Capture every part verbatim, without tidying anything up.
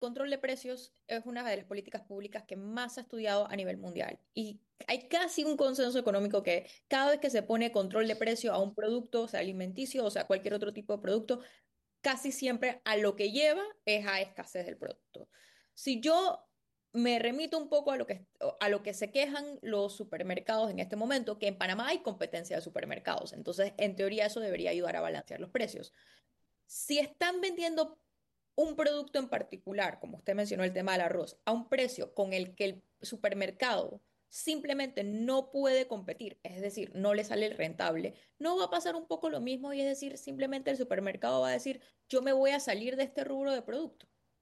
control de precios es una de las políticas públicas que más se ha estudiado a nivel mundial y hay casi un consenso económico que cada vez que se pone control de precio a un producto, o sea alimenticio, o sea cualquier otro tipo de producto, casi siempre a lo que lleva es a escasez del producto. Si yo me remito un poco a lo que, a lo que se quejan los supermercados en este momento, que en Panamá hay competencia de supermercados, entonces en teoría eso debería ayudar a balancear los precios. Si están vendiendo un producto en particular, como usted mencionó el tema del arroz, a un precio con el que el supermercado simplemente no puede competir, es decir, no le sale rentable, no va a pasar un poco lo mismo y es decir, simplemente el supermercado va a decir, yo me voy a salir de este rubro de producto.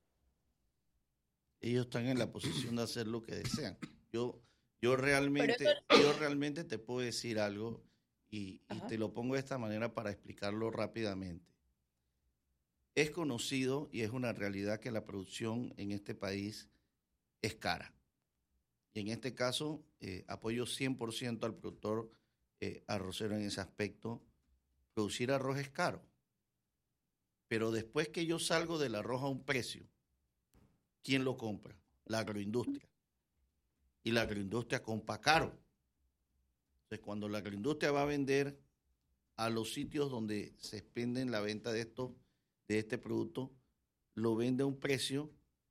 Ellos están en la posición de hacer lo que desean. Yo, yo Pero eso, realmente, yo realmente te puedo decir algo y, y ajá, te lo pongo de esta manera para explicarlo rápidamente. Es conocido y es una realidad que la producción en este país es cara. Y en este caso, eh, apoyo cien por ciento al productor eh, arrocero en ese aspecto. Producir arroz es caro, pero después que yo salgo del arroz a un precio, ¿quién lo compra? La agroindustria. Y la agroindustria compra caro. Entonces, cuando la agroindustria va a vender a los sitios donde se expenden la venta de, esto, de este producto, lo vende a un precio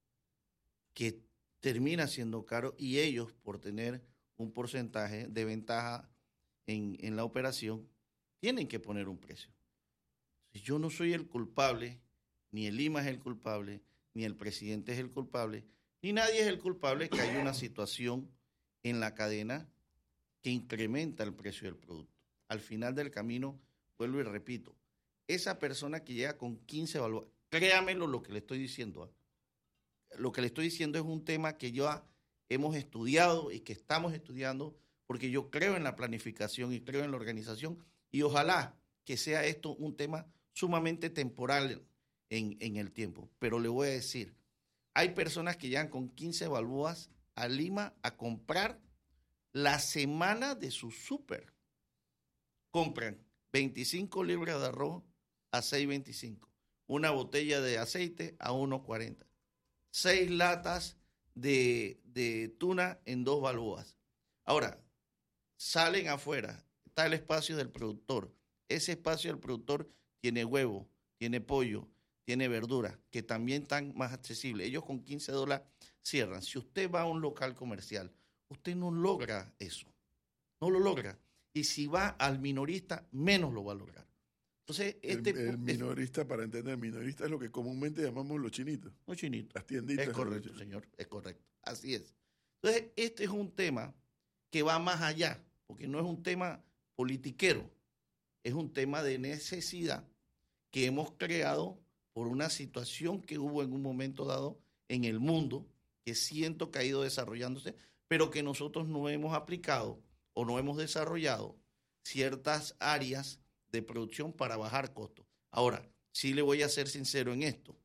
que termina siendo caro y ellos, por tener un porcentaje de ventaja en, en la operación, tienen que poner un precio. Si yo no soy el culpable, ni el IMA es el culpable, ni el presidente es el culpable, ni nadie es el culpable que hay una situación en la cadena que incrementa el precio del producto. Al final del camino, vuelvo y repito, esa persona que llega con quince evaluaciones, créamelo lo que le estoy diciendo, ¿eh? Lo que le estoy diciendo es un tema que ya hemos estudiado y que estamos estudiando, porque yo creo en la planificación y creo en la organización, y ojalá que sea esto un tema sumamente temporal en, en el tiempo. Pero le voy a decir, hay personas que llegan con quince balboas a Lima a comprar la semana de su súper. Compran veinticinco libras de arroz a seis veinticinco, una botella de aceite a uno cuarenta, seis latas de, de tuna en dos balboas. Ahora, salen afuera, está el espacio del productor. Ese espacio del productor tiene huevo, tiene pollo, tiene verdura, que también están más accesibles. Ellos con quince dólares cierran. Si usted va a un local comercial, usted no logra eso, no lo logra. Y si va al minorista, menos lo va a lograr. Entonces, El, este el es, minorista, para entender, minorista es lo que comúnmente llamamos los chinitos, no chinito, las es tienditas de los correcto, chinos. señor, es correcto, así es. Entonces, este es un tema que va más allá, porque no es un tema politiquero, es un tema de necesidad que hemos creado por una situación que hubo en un momento dado en el mundo, que siento que ha ido desarrollándose, pero que nosotros no hemos aplicado o no hemos desarrollado ciertas áreas de producción para bajar costos. Ahora, sí le voy a ser sincero en esto,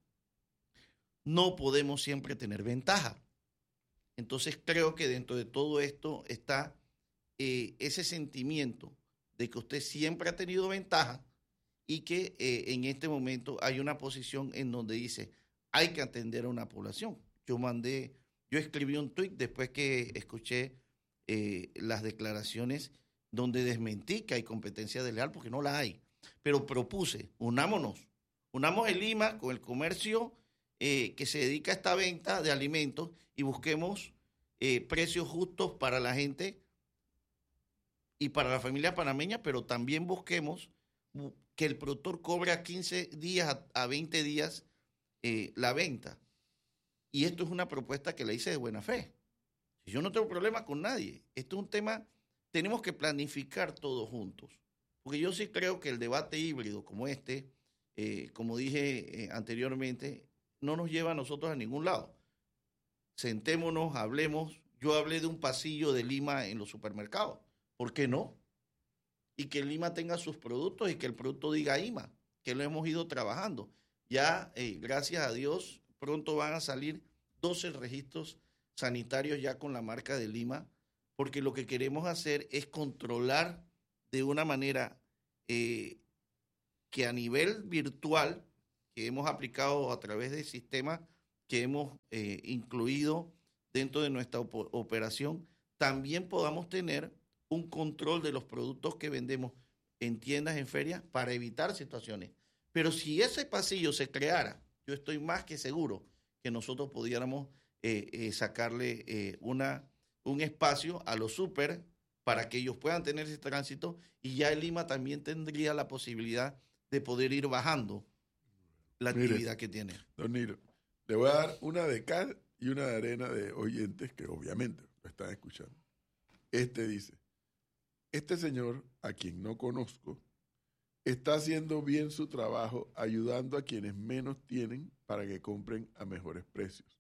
no podemos siempre tener ventaja. Entonces creo que dentro de todo esto está eh, ese sentimiento de que usted siempre ha tenido ventaja y que eh, en este momento hay una posición en donde dice, hay que atender a una población. Yo mandé, yo escribí un tuit después que escuché eh, las declaraciones donde desmentí que hay competencia desleal, porque no la hay. Pero propuse, unámonos, unamos el Lima con el comercio eh, que se dedica a esta venta de alimentos y busquemos eh, precios justos para la gente y para la familia panameña, pero también busquemos que el productor cobre a quince días, a, a veinte días eh, la venta. Y esto es una propuesta que le hice de buena fe. Yo no tengo problema con nadie. Esto es un tema, tenemos que planificar todos juntos. Porque yo sí creo que el debate híbrido como este, eh, como dije eh, anteriormente, no nos lleva a nosotros a ningún lado. Sentémonos, hablemos. Yo hablé de un pasillo de Lima en los supermercados. ¿Por qué no? Y que Lima tenga sus productos y que el producto diga IMA, que lo hemos ido trabajando. Ya, eh, gracias a Dios, pronto van a salir doce registros sanitarios ya con la marca de Lima, porque lo que queremos hacer es controlar de una manera eh, que a nivel virtual, que hemos aplicado a través de sistemas que hemos eh, incluido dentro de nuestra op- operación, también podamos tener un control de los productos que vendemos en tiendas, en ferias, para evitar situaciones. Pero si ese pasillo se creara, yo estoy más que seguro que nosotros pudiéramos eh, eh, sacarle eh, una, un espacio a los súper para que ellos puedan tener ese tránsito, y ya el Lima también tendría la posibilidad de poder ir bajando la Mire, actividad que tiene. Don Niro, le voy a dar una de cal y una de arena de oyentes que obviamente lo están escuchando. Este dice, este señor, a quien no conozco, está haciendo bien su trabajo ayudando a quienes menos tienen para que compren a mejores precios.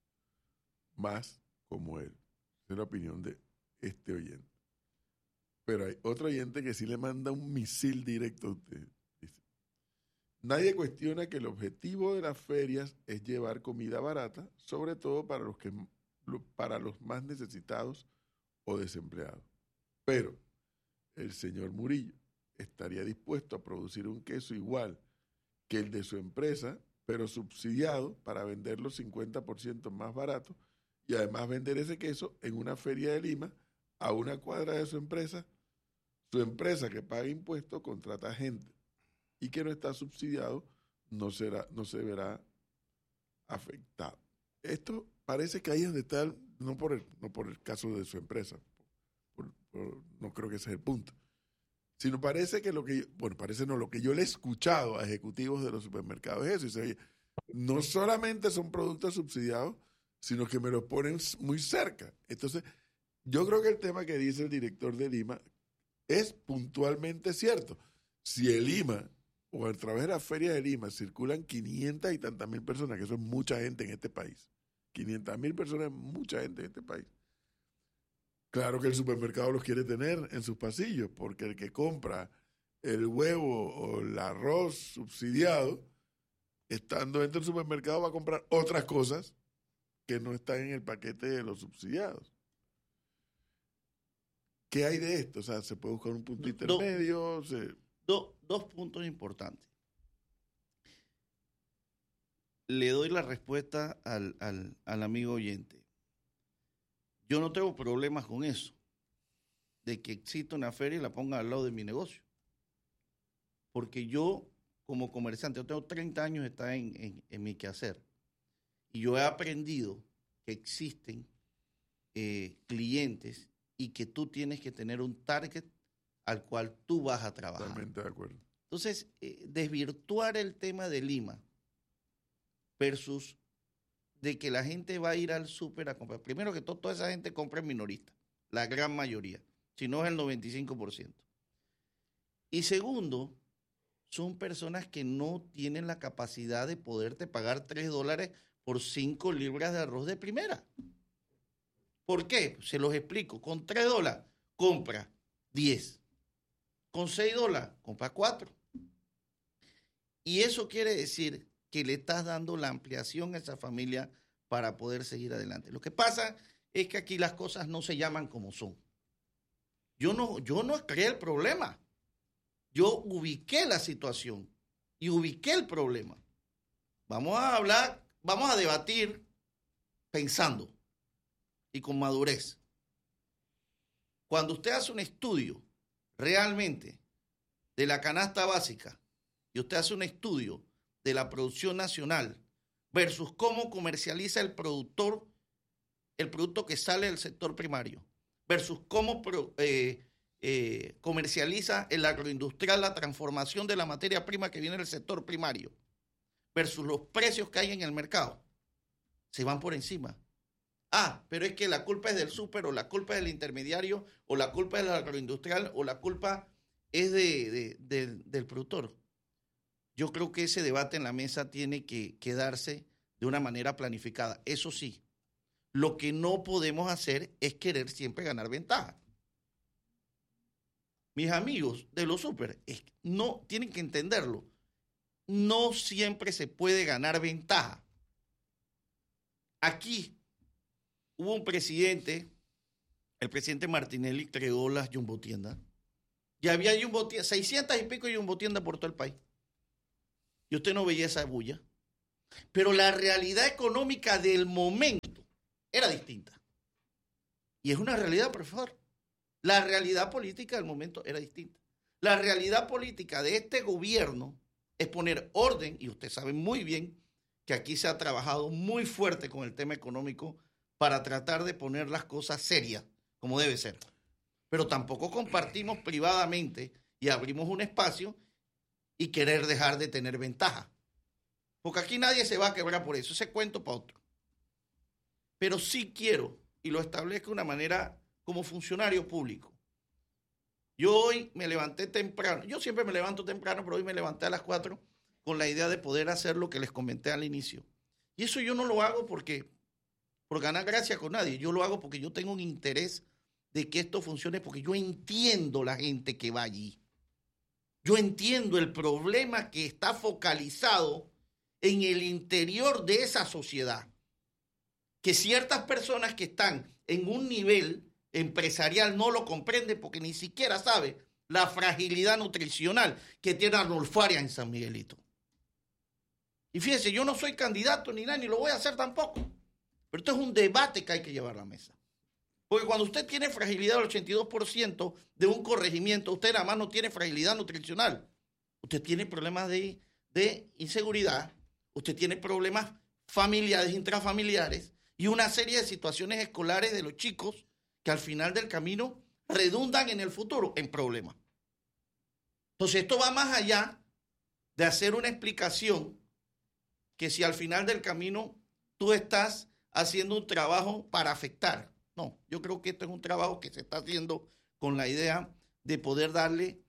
Más como él. Esa es la opinión de este oyente. Pero hay otro oyente que sí le manda un misil directo a usted. Dice, nadie cuestiona que el objetivo de las ferias es llevar comida barata, sobre todo para los, que, para los más necesitados o desempleados. Pero el señor Murillo estaría dispuesto a producir un queso igual que el de su empresa, pero subsidiado para venderlo cincuenta por ciento más barato y además vender ese queso en una feria de Lima a una cuadra de su empresa. Su empresa que paga impuestos contrata gente y que no está subsidiado no, será, no se verá afectado. Esto parece que ahí es donde está, no por el, no por el caso de su empresa, por, por, no creo que ese es el punto, sino parece que lo que, yo, bueno, parece no, lo que yo le he escuchado a ejecutivos de los supermercados es eso, y se oye, no solamente son productos subsidiados, sino que me los ponen muy cerca. Entonces, yo creo que el tema que dice el director de Lima es puntualmente cierto. Si el Lima, o a través de la feria de Lima, circulan quinientas y tantas mil personas, que eso es mucha gente en este país, quinientas mil personas es mucha gente en este país. Claro que el supermercado los quiere tener en sus pasillos, porque el que compra el huevo o el arroz subsidiado, estando dentro del supermercado va a comprar otras cosas que no están en el paquete de los subsidiados. ¿Qué hay de esto? O sea, ¿se puede buscar un punto intermedio? Se... Do, dos puntos importantes. Le doy la respuesta al, al, al amigo oyente. Yo no tengo problemas con eso, de que exista una feria y la ponga al lado de mi negocio. Porque yo, como comerciante, yo tengo treinta años de estar en, en, en mi quehacer. Y yo he aprendido que existen eh, clientes y que tú tienes que tener un target al cual tú vas a trabajar. Totalmente de acuerdo. Entonces, eh, desvirtuar el tema de Lima versus de que la gente va a ir al súper a comprar. Primero que todo, toda esa gente compra en minorista, la gran mayoría, si no es el noventa y cinco por ciento. Y segundo, son personas que no tienen la capacidad de poderte pagar tres dólares por cinco libras de arroz de primera. ¿Por qué? Se los explico. Con tres dólares, compra diez. Con seis dólares, compra cuatro. Y eso quiere decir que le estás dando la ampliación a esa familia para poder seguir adelante. Lo que pasa es que aquí las cosas no se llaman como son. Yo no, yo no creé el problema. Yo ubiqué la situación y ubiqué el problema. Vamos a hablar, vamos a debatir pensando y con madurez. Cuando usted hace un estudio realmente de la canasta básica y usted hace un estudio de la producción nacional versus cómo comercializa el productor el producto que sale del sector primario versus cómo eh, eh, comercializa el agroindustrial la transformación de la materia prima que viene del sector primario versus los precios que hay en el mercado, se van por encima. Ah, pero es que la culpa es del súper, o la culpa es del intermediario, o la culpa es del agroindustrial, o la culpa es de, de, de, del productor. Yo creo que ese debate en la mesa tiene que, que darse de una manera planificada. Eso sí, lo que no podemos hacer es querer siempre ganar ventaja. Mis amigos de los súper, no tienen que entenderlo. No siempre se puede ganar ventaja. Aquí hubo un presidente, el presidente Martinelli creó las jumbotiendas. Y había jumbotiendas, seiscientas y pico jumbotiendas por todo el país. Y usted no veía esa bulla. Pero la realidad económica del momento era distinta. Y es una realidad, por favor. La realidad política del momento era distinta. La realidad política de este gobierno es poner orden, y usted sabe muy bien que aquí se ha trabajado muy fuerte con el tema económico para tratar de poner las cosas serias, como debe ser. Pero tampoco compartimos privadamente y abrimos un espacio y querer dejar de tener ventaja. Porque aquí nadie se va a quebrar por eso, ese cuento para otro. Pero sí quiero, y lo establezco de una manera como funcionario público. Yo hoy me levanté temprano, yo siempre me levanto temprano, pero hoy me levanté a las cuatro con la idea de poder hacer lo que les comenté al inicio. Y eso yo no lo hago porque, por ganar gracia con nadie, yo lo hago porque yo tengo un interés de que esto funcione, porque yo entiendo la gente que va allí. Yo entiendo el problema que está focalizado en el interior de esa sociedad. Que ciertas personas que están en un nivel empresarial no lo comprenden porque ni siquiera sabe la fragilidad nutricional que tiene Arnold Faria en San Miguelito. Y fíjense, yo no soy candidato ni nada, ni lo voy a hacer tampoco. Pero esto es un debate que hay que llevar a la mesa. Porque cuando usted tiene fragilidad del ochenta y dos por ciento de un corregimiento, usted nada más no tiene fragilidad nutricional. Usted tiene problemas de, de inseguridad, usted tiene problemas familiares, intrafamiliares y una serie de situaciones escolares de los chicos que al final del camino redundan en el futuro en problemas. Entonces esto va más allá de hacer una explicación que si al final del camino tú estás haciendo un trabajo para afectar. No, yo creo que esto es un trabajo que se está haciendo con la idea de poder darle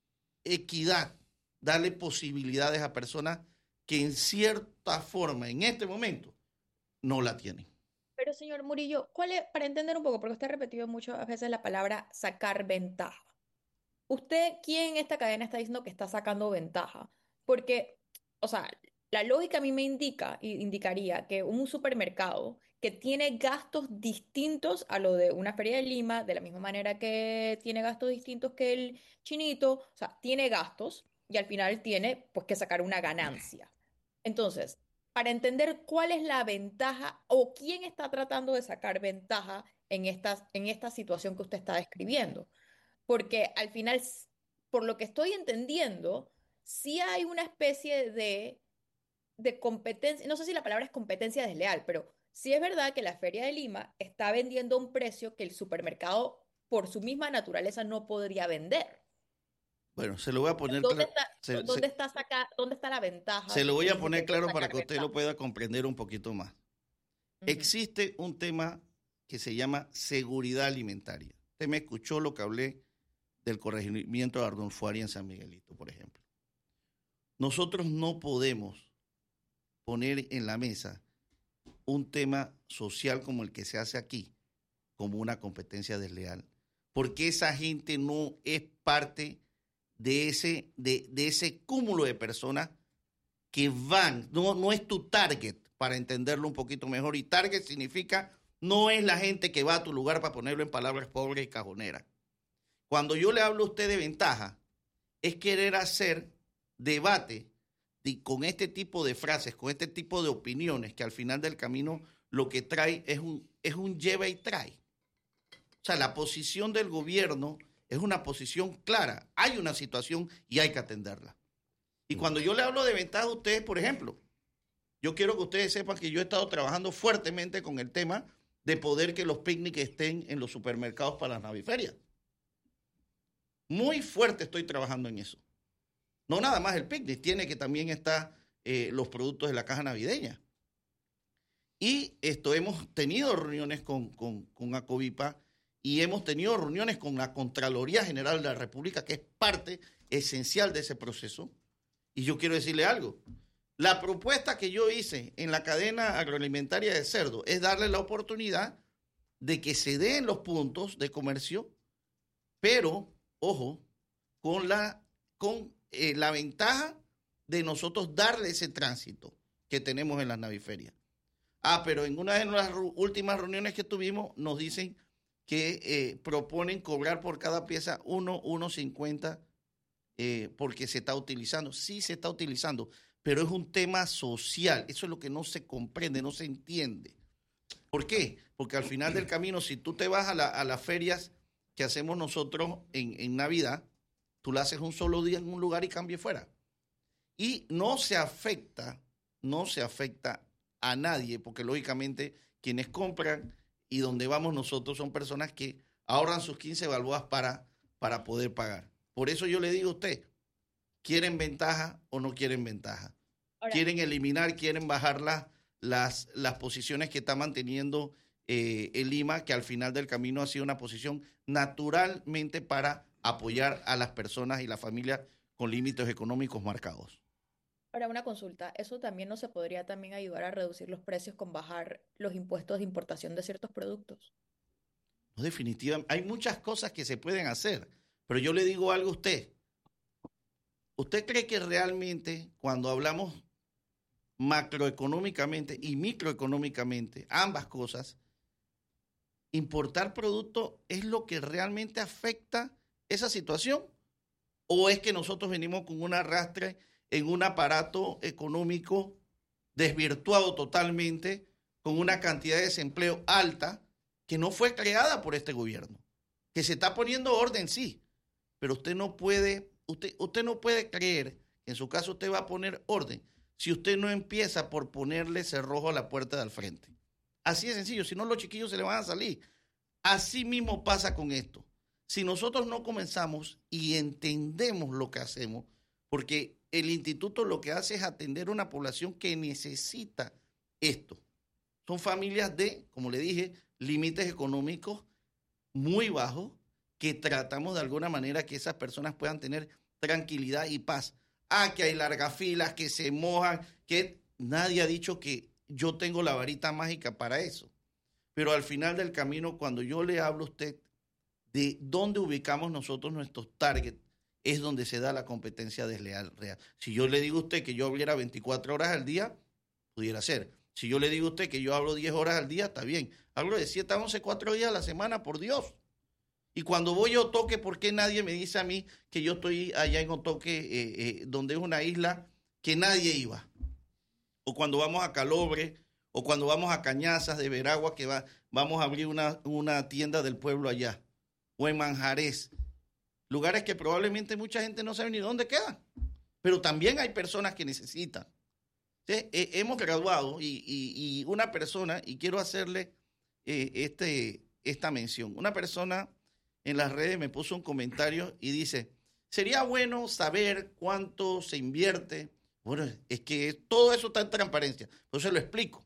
equidad, darle posibilidades a personas que en cierta forma, en este momento, no la tienen. Pero señor Murillo, ¿cuál es, para entender un poco, porque usted ha repetido muchas veces la palabra sacar ventaja? ¿Usted quién en esta cadena está diciendo que está sacando ventaja? Porque, o sea, la lógica a mí me indica, indicaría que un supermercado que tiene gastos distintos a lo de una feria de Lima, de la misma manera que tiene gastos distintos que el chinito, o sea, tiene gastos y al final tiene pues que sacar una ganancia. Entonces, para entender cuál es la ventaja o quién está tratando de sacar ventaja en esta, en esta situación que usted está describiendo. Porque al final, s- por lo que estoy entendiendo, sí hay una especie de, de competencia, no sé si la palabra es competencia desleal, pero sí es verdad que la Feria de Lima está vendiendo a un precio que el supermercado, por su misma naturaleza, no podría vender. Bueno, se lo voy a poner ¿Dónde claro, está, se, dónde se- está, saca- dónde está la se ventaja que lo voy usted a dice que poner hay que claro para sacar que usted lo ventaja? pueda comprender un poquito más. Ujú. Existe un tema que se llama seguridad alimentaria. Usted me escuchó lo que hablé del corregimiento de Arnold Faria en San Miguelito, por ejemplo. Nosotros no podemos poner en la mesa un tema social como el que se hace aquí, como una competencia desleal, porque esa gente no es parte de ese, de, de ese cúmulo de personas que van, no, no es tu target, para entenderlo un poquito mejor, y target significa no es la gente que va a tu lugar, para ponerlo en palabras pobres y cajoneras. Cuando yo le hablo a usted de ventaja, es querer hacer debate de, con este tipo de frases, con este tipo de opiniones, que al final del camino lo que trae es un, es un lleva y trae. O sea, la posición del gobierno es una posición clara. Hay una situación y hay que atenderla. Y cuando yo le hablo de ventaja a ustedes, por ejemplo, yo quiero que ustedes sepan que yo he estado trabajando fuertemente con el tema de poder que los picnics estén en los supermercados para las naviferias. Muy fuerte estoy trabajando en eso. No nada más el picnic, tiene que también estar eh, los productos de la caja navideña. Y esto hemos tenido reuniones con, con, con Acovipa y hemos tenido reuniones con la Contraloría General de la República, que es parte esencial de ese proceso. Y yo quiero decirle algo. La propuesta que yo hice en la cadena agroalimentaria de cerdo es darle la oportunidad de que se den los puntos de comercio, pero, ojo, con la, con, eh, la ventaja de nosotros darle ese tránsito que tenemos en las naviferias. Ah, pero en una de las últimas reuniones que tuvimos nos dicen que eh, proponen cobrar por cada pieza uno, uno cincuenta eh, porque se está utilizando. Sí se está utilizando, pero es un tema social. Eso es lo que no se comprende, no se entiende. ¿Por qué? Porque al final del camino, si tú te vas a, la, a las ferias que hacemos nosotros en, en Navidad, tú la haces un solo día en un lugar y cambia fuera. Y no se afecta, no se afecta a nadie, porque lógicamente quienes compran y donde vamos nosotros son personas que ahorran sus quince balboas para, para poder pagar. Por eso yo le digo a usted, ¿quieren ventaja o no quieren ventaja? Ahora, ¿quieren eliminar, quieren bajar la, las, las posiciones que está manteniendo eh, el Lima, que al final del camino ha sido una posición naturalmente para apoyar a las personas y las familias con límites económicos marcados? Ahora, una consulta, ¿eso también no se podría también ayudar a reducir los precios con bajar los impuestos de importación de ciertos productos? No, definitivamente, hay muchas cosas que se pueden hacer, pero yo le digo algo a usted. ¿Usted cree que realmente cuando hablamos macroeconómicamente y microeconómicamente, ambas cosas, importar productos es lo que realmente afecta esa situación? ¿O es que nosotros venimos con un arrastre en un aparato económico desvirtuado totalmente, con una cantidad de desempleo alta que no fue creada por este gobierno? Que se está poniendo orden, sí, pero usted no puede, usted, usted no puede creer que en su caso usted va a poner orden si usted no empieza por ponerle cerrojo a la puerta del frente. Así de sencillo, si no los chiquillos se le van a salir. Así mismo pasa con esto. Si nosotros no comenzamos y entendemos lo que hacemos, porque el instituto lo que hace es atender a una población que necesita esto. Son familias de, como le dije, límites económicos muy bajos, que tratamos de alguna manera que esas personas puedan tener tranquilidad y paz. Ah, que hay largas filas, que se mojan, que nadie ha dicho que yo tengo la varita mágica para eso. Pero al final del camino, cuando yo le hablo a usted de dónde ubicamos nosotros nuestros targets, es donde se da la competencia desleal real. Si yo le digo a usted que yo habliera veinticuatro horas al día, pudiera ser. Si yo le digo a usted que yo hablo diez horas al día, está bien. Hablo de siete a once, cuatro días a la semana, por Dios. Y cuando voy a Otoque, ¿por qué nadie me dice a mí que yo estoy allá en Otoque, eh, eh, donde es una isla que nadie iba? O cuando vamos a Calobre, o cuando vamos a Cañazas de Veragua, que va, vamos a abrir una, una tienda del pueblo allá. O en Manjarés. Lugares que probablemente mucha gente no sabe ni dónde quedan. Pero también hay personas que necesitan. ¿Sí? Eh, hemos graduado y, y, y una persona, y quiero hacerle eh, este, esta mención, una persona en las redes me puso un comentario y dice, sería bueno saber cuánto se invierte. Bueno, es que todo eso está en transparencia. Entonces lo explico.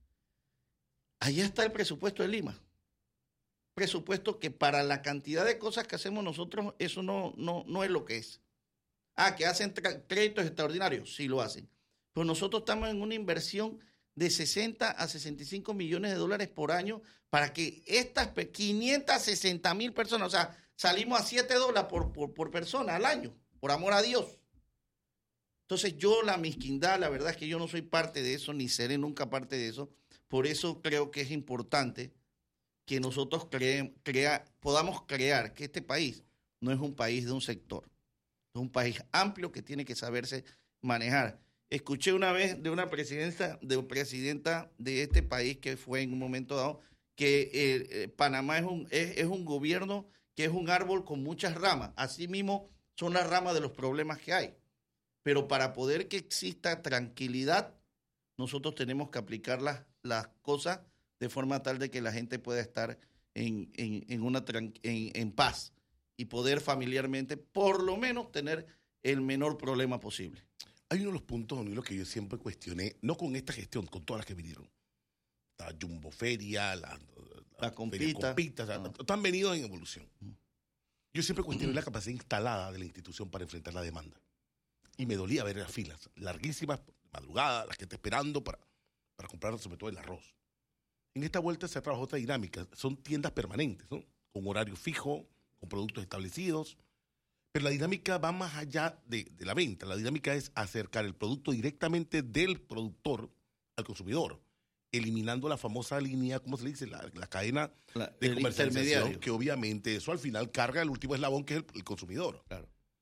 Allá está el presupuesto de Lima. Presupuesto que para la cantidad de cosas que hacemos nosotros, eso no, no, no es lo que es. Ah, que hacen créditos extraordinarios, sí lo hacen. Pero nosotros estamos en una inversión de sesenta a sesenta y cinco millones de dólares por año para que estas quinientas sesenta mil personas, o sea, salimos a siete dólares por, por, por persona al año, por amor a Dios. Entonces yo la mezquindad, la verdad es que yo no soy parte de eso, ni seré nunca parte de eso. Por eso creo que es importante que nosotros crea, crea, podamos crear que este país no es un país de un sector, es un país amplio que tiene que saberse manejar. Escuché una vez de una presidenta de, presidenta de este país que fue en un momento dado que eh, eh, Panamá es un, es, es un gobierno que es un árbol con muchas ramas. Así mismo son las ramas de los problemas que hay. Pero para poder que exista tranquilidad, nosotros tenemos que aplicar las, las cosas de forma tal de que la gente pueda estar en, en, en, una, en, en paz y poder familiarmente, por lo menos, tener el menor problema posible. Hay uno de los puntos, Danilo, que yo siempre cuestioné, no con esta gestión, con todas las que vinieron. La Jumbo Feria, la, la, la compita, compita o sea, no. han venido en evolución. Yo siempre cuestioné la capacidad instalada de la institución para enfrentar la demanda. Y me dolía ver las filas larguísimas, madrugadas, las que está esperando para, para comprar sobre todo el arroz. En esta vuelta se ha trabajado otra dinámica. Son tiendas permanentes, ¿no? Con horario fijo, con productos establecidos. Pero la dinámica va más allá de, de la venta. La dinámica es acercar el producto directamente del productor al consumidor, eliminando la famosa línea, ¿cómo se le dice? La, la cadena la, de comercialización, que obviamente eso al final carga el último eslabón, que es el, el consumidor. Claro.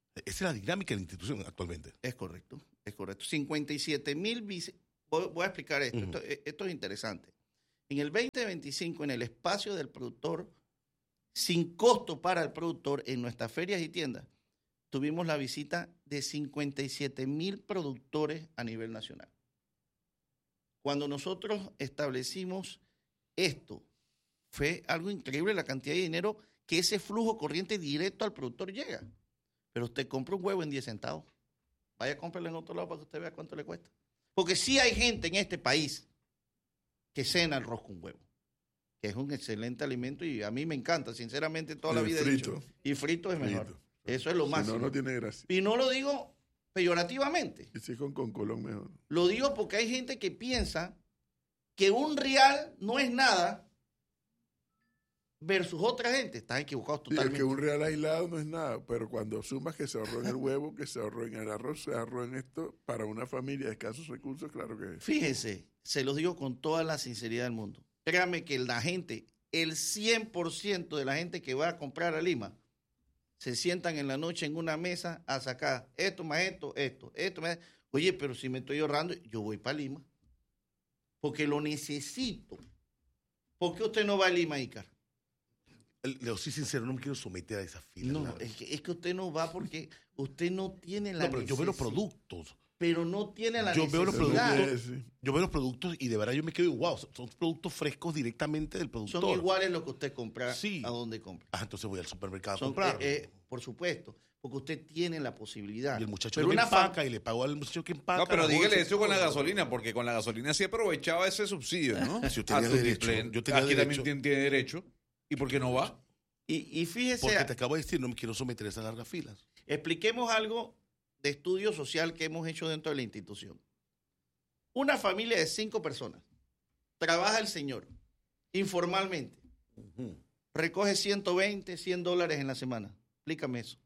Esa es la dinámica de la institución actualmente. Es correcto, es correcto. cincuenta y siete mil vice... Voy, voy a explicar esto. Uh-huh. esto. Esto es interesante. En el veinte veinticinco, en el espacio del productor, sin costo para el productor, en nuestras ferias y tiendas, tuvimos la visita de cincuenta y siete mil productores a nivel nacional. Cuando nosotros establecimos esto, fue algo increíble la cantidad de dinero que ese flujo corriente directo al productor llega. Pero usted compra un huevo en diez centavos. Vaya, cómpralo en otro lado para que usted vea cuánto le cuesta. Porque sí hay gente en este país que cena arroz con huevo, que es un excelente alimento y a mí me encanta, sinceramente, toda la Y vida he frito. dicho. Y frito es mejor. Frito. Eso es lo Si máximo. no, no tiene gracia. Y no lo digo peyorativamente. Y si con, con colón mejor. Lo digo porque hay gente que piensa que un real no es nada versus otra gente. Están equivocados Y el totalmente. que un real aislado no es nada, pero cuando sumas que se ahorró en el huevo, que se ahorró en el arroz, se ahorró en esto, para una familia de escasos recursos, claro que es. Fíjese, se los digo con toda la sinceridad del mundo. Créame que la gente, el cien por ciento de la gente que va a comprar a Lima, se sientan en la noche en una mesa a sacar esto más esto, esto, esto más esto. Oye, pero si me estoy ahorrando, yo voy para Lima. Porque lo necesito. ¿Por qué usted no va a Lima, Icar? Le soy sincero, no me quiero someter a esa fila. No, es que, es que usted no va porque usted no tiene la No, pero yo veo los necesidad. productos. Pero no tiene la Yo veo los necesidad. productos. Sí. Yo veo los productos y de verdad yo me quedo, wow, son, son productos frescos directamente del productor. Son iguales los que usted compra Sí. a donde compra. Ah, entonces voy al supermercado a Son, comprar. eh, eh, por supuesto, porque usted tiene la posibilidad. Y el muchacho pero que una fa- empaca y le pagó al muchacho que empaca. No, pero la dígale bolsa y eso con la todo. gasolina, porque con la gasolina sí aprovechaba ese subsidio, ¿no? Si yo tenía A su derecho, display. yo tenía Aquí derecho. también tiene, tiene derecho. ¿Y por qué no va? Y, y fíjese, Porque te acabo de decir, no me quiero someter a esas largas filas. expliquemos algo de estudio social que hemos hecho dentro de la institución. Una familia de cinco personas. Trabaja el señor informalmente. Ujú. Recoge ciento veinte, cien dólares en la semana. Explícame eso.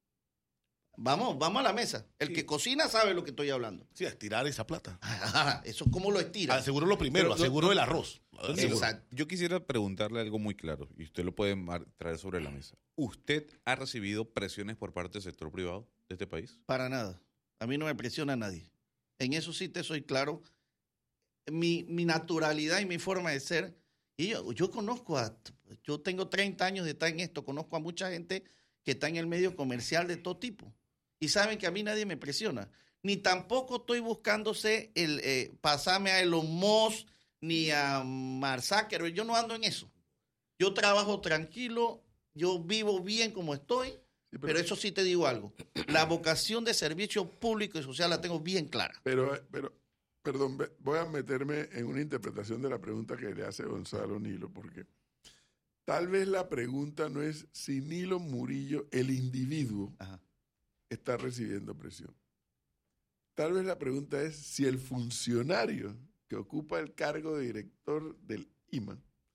Vamos, vamos a la mesa. El Sí. que cocina sabe lo que estoy hablando. Sí, a estirar esa plata. Ajá, eso es como lo estira. Aseguro lo primero, Pero, aseguro no, el arroz. Aseguro. Exacto. Yo quisiera preguntarle algo muy claro, y usted lo puede mar- traer sobre la mesa. ¿Usted ha recibido presiones por parte del sector privado de este país? Para nada. A mí no me presiona nadie. En eso sí te soy claro. Mi, mi naturalidad y mi forma de ser. Y yo, yo conozco a... Yo tengo treinta años de estar en esto. Conozco a mucha gente que está en el medio comercial de todo tipo. Y saben que a mí nadie me presiona. Ni tampoco estoy buscándose el eh, pasarme a Elon Musk ni a Mark Zuckerberg. Yo no ando en eso. Yo trabajo tranquilo. Yo vivo bien como estoy. Sí, Pero eso sí te digo algo. La vocación de servicio público y social la tengo bien clara. Pero, pero, perdón, ve- voy a meterme en una interpretación de la pregunta que le hace Gonzalo Nilo, porque tal vez la pregunta no es si Nilo Murillo, el individuo, Ajá. está recibiendo presión. Tal vez la pregunta es si el funcionario que ocupa el cargo de director del I M A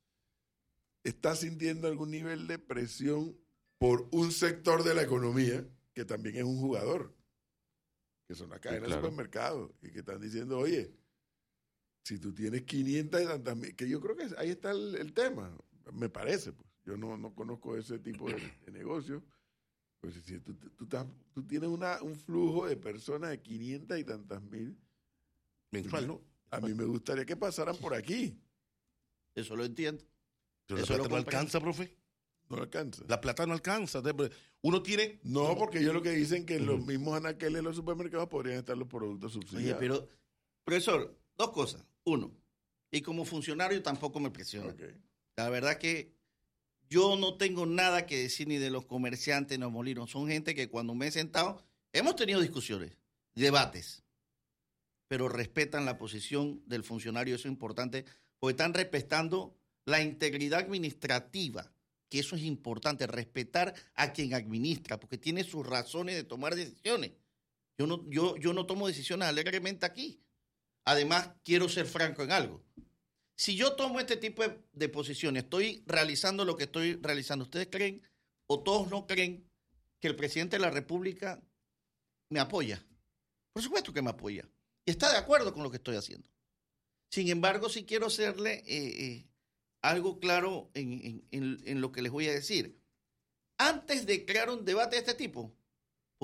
está sintiendo algún nivel de presión por un sector de la economía que también es un jugador, que son la cadena claro. de supermercados, y que están diciendo, oye, si tú tienes quinientas y tantas mil, que yo creo que ahí está el, el tema, me parece, pues. Yo no, no conozco ese tipo de, de negocio. Pues si tú, tú, estás- tú tienes una, un flujo de personas de quinientas y tantas mil, Mensual, ¿no? a mí me gustaría que pasaran por aquí. Eso lo entiendo. Pero la Eso lo plata no comprendo. alcanza, profe. No alcanza. La plata no alcanza. Uno tiene... No, porque ellos lo que dicen que en los mismos anaqueles de los supermercados podrían estar los productos subsidiados. Oye, pero, profesor, dos cosas. Uno, y como funcionario tampoco me presiona. Ok. La verdad que yo no tengo nada que decir ni de los comerciantes ni de los molinos. Son gente que cuando me he sentado, hemos tenido discusiones, debates, pero respetan la posición del funcionario. Eso es importante, porque están respetando la integridad administrativa, que eso es importante, respetar a quien administra, porque tiene sus razones de tomar decisiones. Yo no, yo, yo no tomo decisiones alegremente aquí. Además, quiero ser franco en algo. Si yo tomo este tipo de, de posiciones, estoy realizando lo que estoy realizando, ¿ustedes creen o todos no creen que el presidente de la República me apoya? Por supuesto que me apoya. Y está de acuerdo con lo que estoy haciendo. Sin embargo, sí quiero hacerle eh, eh, algo claro en, en, en, en lo que les voy a decir. Antes de crear un debate de este tipo,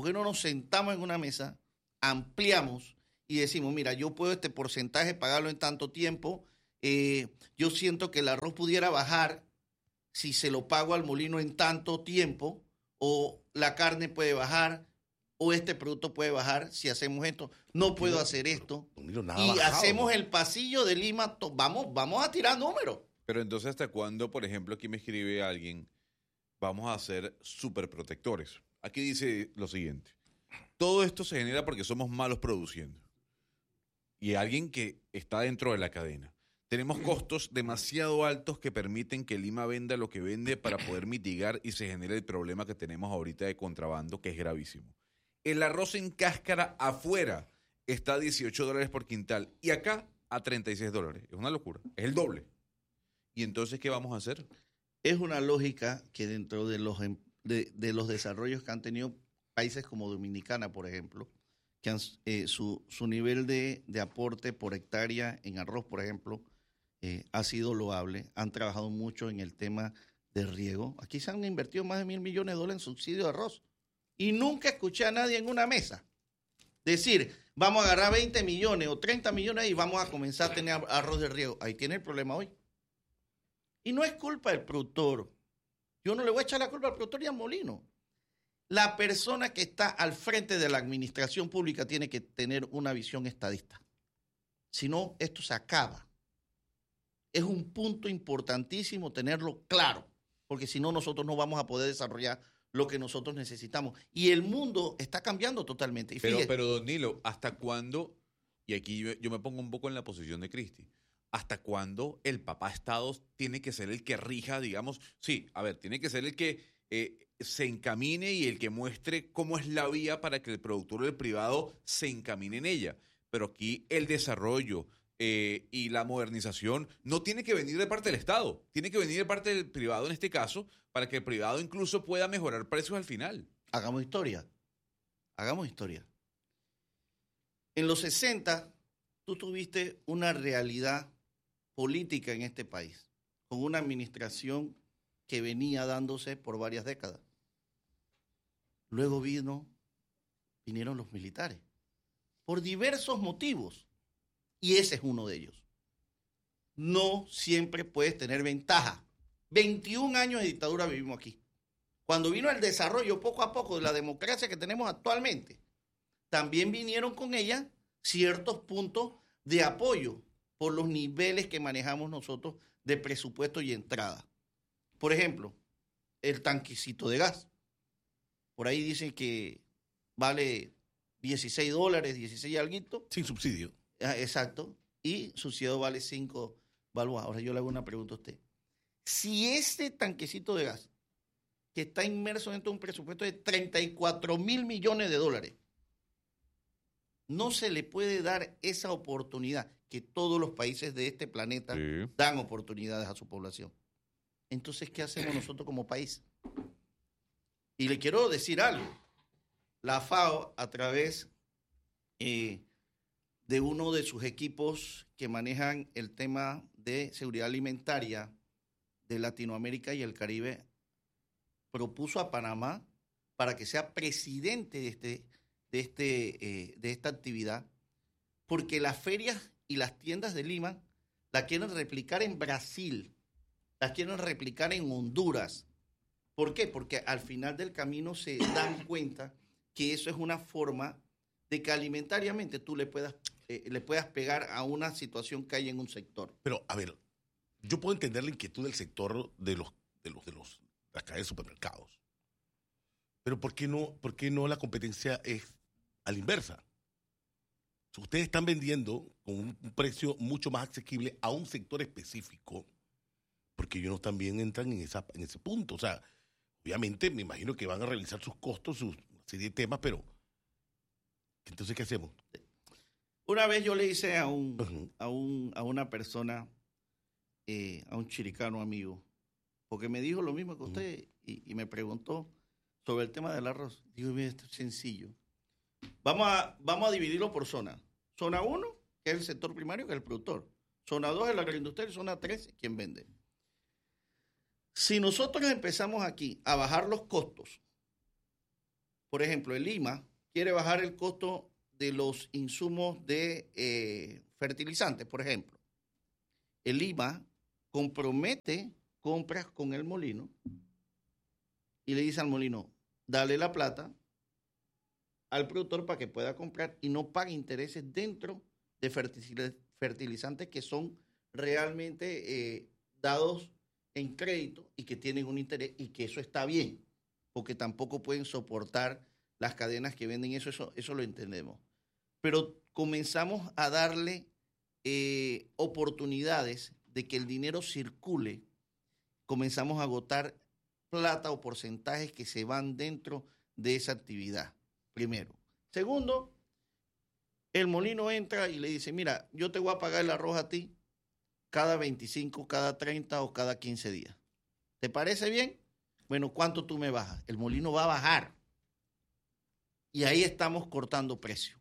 ¿Por qué no nos sentamos en una mesa, ampliamos y decimos, mira, yo puedo este porcentaje pagarlo en tanto tiempo, eh, yo siento que el arroz pudiera bajar si se lo pago al molino en tanto tiempo, o la carne puede bajar, o este producto puede bajar si hacemos esto, no puedo hacer esto. Don nada Y bajado, hacemos ¿no? el pasillo de Lima, to- vamos, vamos a tirar números. Pero entonces, ¿hasta cuándo, por ejemplo, aquí me escribe alguien, vamos a ser súper protectores? Aquí dice lo siguiente. Todo esto se genera porque somos malos produciendo. Y alguien que está dentro de la cadena. Tenemos costos demasiado altos que permiten que Lima venda lo que vende para poder mitigar y se genere el problema que tenemos ahorita de contrabando, que es gravísimo. El arroz en cáscara afuera está a dieciocho dólares por quintal y acá a treinta y seis dólares. Es una locura. Es el doble. ¿Y entonces qué vamos a hacer? Es una lógica que dentro de los, em- de, de los desarrollos que han tenido países como Dominicana, por ejemplo, que han, eh, su, su nivel de, de aporte por hectárea en arroz, por ejemplo, eh, ha sido loable. Han trabajado mucho en el tema de riego. Aquí se han invertido más de mil millones de dólares en subsidio de arroz. Y nunca escuché a nadie en una mesa decir, vamos a agarrar veinte millones o treinta millones y vamos a comenzar a tener arroz de riego. Ahí tiene el problema hoy. Y no es culpa del productor. Yo no le voy a echar la culpa al productor y al molino. La persona que está al frente de la administración pública tiene que tener una visión estadista. Si no, esto se acaba. Es un punto importantísimo tenerlo claro, porque si no, nosotros no vamos a poder desarrollar lo que nosotros necesitamos. Y el mundo está cambiando totalmente. Y Pero, fíjese, pero don Nilo, ¿hasta cuándo? Y aquí yo, yo me pongo un poco en la posición de Cristi. ¿Hasta cuándo el papá Estado tiene que ser el que rija, digamos? Sí, a ver, tiene que ser el que eh, se encamine y el que muestre cómo es la vía para que el productor o el privado se encamine en ella. Pero aquí el desarrollo eh, y la modernización no tiene que venir de parte del Estado, tiene que venir de parte del privado en este caso, para que el privado incluso pueda mejorar precios al final. hagamos historia. Hagamos historia. En los sesenta, tú tuviste una realidad política en este país, con una administración que venía dándose por varias décadas. Luego vino, vinieron los militares, por diversos motivos, y ese es uno de ellos. No siempre puedes tener ventaja. veintiún años de dictadura vivimos aquí. Cuando vino el desarrollo poco a poco de la democracia que tenemos actualmente, también vinieron con ella ciertos puntos de apoyo por los niveles que manejamos nosotros de presupuesto y entrada. Por ejemplo, el tanquecito de gas. Por ahí dicen que vale dieciséis dólares, dieciséis y alguito. Sin subsidio. Ah, exacto. Y subsidio vale cinco balboas. Ahora yo le hago una pregunta a usted. Si este tanquecito de gas, que está inmerso dentro de un presupuesto de treinta y cuatro mil millones de dólares, no se le puede dar esa oportunidad que todos los países de este planeta Sí. dan oportunidades a su población. Entonces, ¿qué hacemos nosotros como país? Y le quiero decir algo. La FAO, a través eh, de uno de sus equipos que manejan el tema de seguridad alimentaria de Latinoamérica y el Caribe, propuso a Panamá para que sea presidente de, este, de, este, eh, de esta actividad, porque las ferias y las tiendas de Lima las quieren replicar en Brasil, las quieren replicar en Honduras. ¿Por qué? Porque al final del camino se dan cuenta que eso es una forma de que alimentariamente tú le puedas, eh, le puedas pegar a una situación que hay en un sector. Pero, a ver, yo puedo entender la inquietud del sector de los de los de los de las cadenas de supermercados. Pero ¿por qué no, por qué no la competencia es a la inversa? Si ustedes están vendiendo con un, un precio mucho más asequible a un sector específico, porque ellos también entran en esa en ese punto. O sea, obviamente me imagino que van a realizar sus costos, sus una serie de temas, pero entonces ¿qué hacemos? Una vez yo le hice a un, Ujú. a un, a una persona, eh, a un chiricano amigo, porque me dijo lo mismo que usted y, y me preguntó sobre el tema del arroz. Digo, mira, esto es sencillo. Vamos a, vamos a dividirlo por zona. Zona uno, que es el sector primario, que es el productor. Zona dos es la agroindustria y zona tres, quien vende. Si nosotros empezamos aquí a bajar los costos por ejemplo, el Lima quiere bajar el costo de los insumos de eh, fertilizantes, por ejemplo. El Lima compromete compras con el molino y le dice al molino, dale la plata al productor para que pueda comprar y no pague intereses dentro de fertilizantes que son realmente eh, dados en crédito y que tienen un interés y que eso está bien, porque tampoco pueden soportar las cadenas que venden eso, eso, eso lo entendemos. Pero comenzamos a darle eh, oportunidades de que el dinero circule, comenzamos a agotar plata o porcentajes que se van dentro de esa actividad, primero. Segundo, el molino entra y le dice, mira, yo te voy a pagar el arroz a ti cada veinticinco, cada treinta o cada quince días. ¿Te parece bien? Bueno, ¿cuánto tú me bajas? El molino va a bajar. Y ahí estamos cortando precio.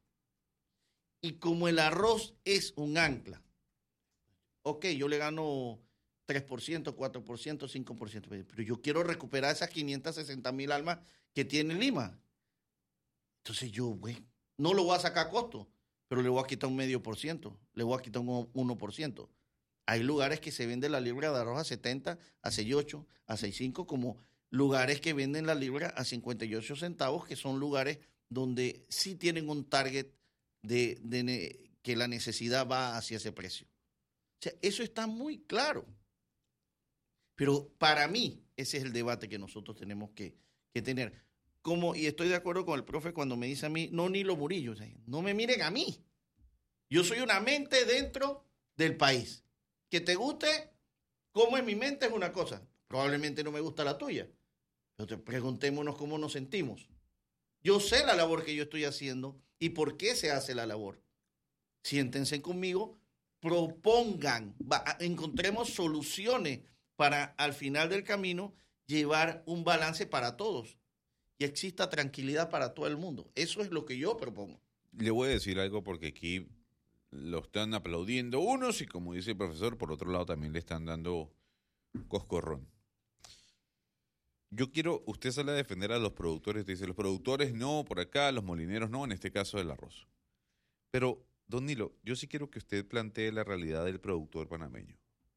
Y como el arroz es un ancla, ok, yo le gano tres por ciento, cuatro por ciento, cinco por ciento, pero yo quiero recuperar esas quinientas sesenta mil almas que tiene Lima. Entonces yo, güey, no lo voy a sacar a costo, pero le voy a quitar un medio por ciento, le voy a quitar un uno por ciento. Hay lugares que se vende la libra de arroz a setenta, a sesenta y ocho, a sesenta y cinco, como lugares que venden la libra a cincuenta y ocho centavos, que son lugares donde sí tienen un target de, de que la necesidad va hacia ese precio. O sea, eso está muy claro. Pero para mí, ese es el debate que nosotros tenemos que, que tener. Como, y estoy de acuerdo con el profe cuando me dice a mí, no Nilo Murillo, o sea, no me miren a mí. Yo soy una mente dentro del país. Que te guste cómo es mi mente es una cosa. Probablemente no me gusta la tuya. Pero te preguntémonos cómo nos sentimos. Yo sé la labor que yo estoy haciendo y por qué se hace la labor. Siéntense conmigo, propongan, va, encontremos soluciones para al final del camino llevar un balance para todos y exista tranquilidad para todo el mundo. Eso es lo que yo propongo. Le voy a decir algo porque aquí lo están aplaudiendo unos y, como dice el profesor, por otro lado también le están dando coscorrón. Yo quiero, usted sale a defender a los productores, dice, los productores no, por acá, los molineros no, en este caso del arroz. Pero, don Nilo, yo sí quiero que usted plantee la realidad del productor panameño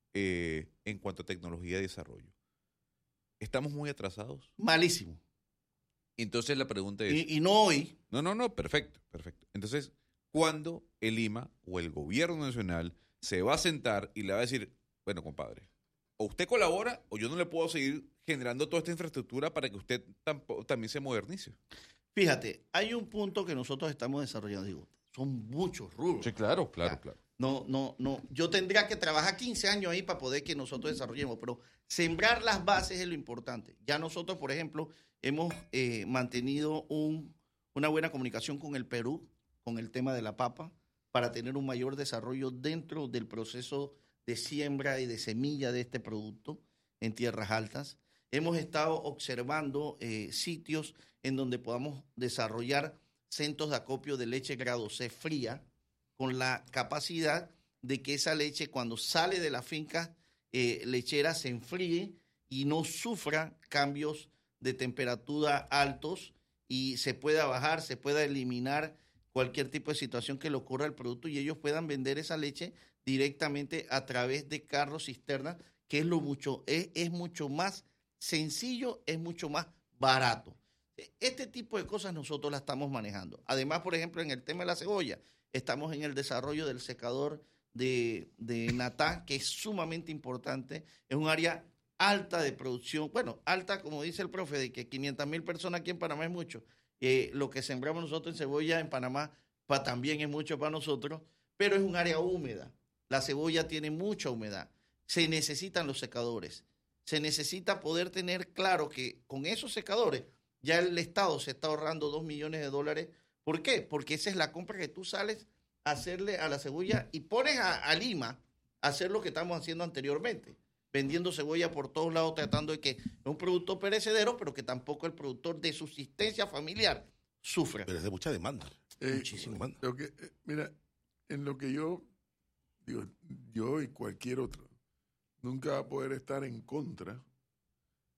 eh, en cuanto a tecnología y desarrollo. ¿Estamos muy atrasados? Malísimo. Entonces la pregunta es... Y, y no hoy. No, no, no, perfecto, perfecto. Entonces, ¿cuándo el I M A o el gobierno nacional se va a sentar y le va a decir, bueno, compadre, o usted colabora o yo no le puedo seguir generando toda esta infraestructura para que usted tampoco, también se modernice? Fíjate, hay un punto que nosotros estamos desarrollando, digo, son muchos rubros. Sí, claro, claro, Ah, claro. No, no, no. Yo tendría que trabajar quince años ahí para poder que nosotros desarrollemos, pero sembrar las bases es lo importante. Ya nosotros, por ejemplo, hemos eh, mantenido un, una buena comunicación con el Perú, con el tema de la papa, para tener un mayor desarrollo dentro del proceso de siembra y de semilla de este producto en tierras altas. Hemos estado observando eh, sitios en donde podamos desarrollar centros de acopio de leche grado C fría, con la capacidad de que esa leche cuando sale de la finca eh, lechera se enfríe y no sufra cambios de temperatura altos y se pueda bajar, se pueda eliminar cualquier tipo de situación que le ocurra al producto y ellos puedan vender esa leche directamente a través de carros cisternas, que es lo mucho, es, es mucho más sencillo, es mucho más barato. Este tipo de cosas nosotros las estamos manejando. Además, por ejemplo, en el tema de la cebolla, estamos en el desarrollo del secador de, de Natá, que es sumamente importante. Es un área alta de producción. Bueno, alta, como dice el profe, de que quinientas mil personas aquí en Panamá es mucho. Eh, lo que sembramos nosotros en cebolla en Panamá pa, también es mucho para nosotros, pero es un área húmeda. La cebolla tiene mucha humedad. Se necesitan los secadores. Se necesita poder tener claro que con esos secadores ya el Estado se está ahorrando dos millones de dólares. ¿Por qué? Porque esa es la compra que tú sales a hacerle a la cebolla y pones a, a Lima a hacer lo que estamos haciendo anteriormente, vendiendo cebolla por todos lados, tratando de que es un producto perecedero, pero que tampoco el productor de subsistencia familiar sufra. Pero es de mucha demanda. Eh, Muchísima demanda. Lo que, eh, mira, en lo que yo, digo, yo y cualquier otro, nunca va a poder estar en contra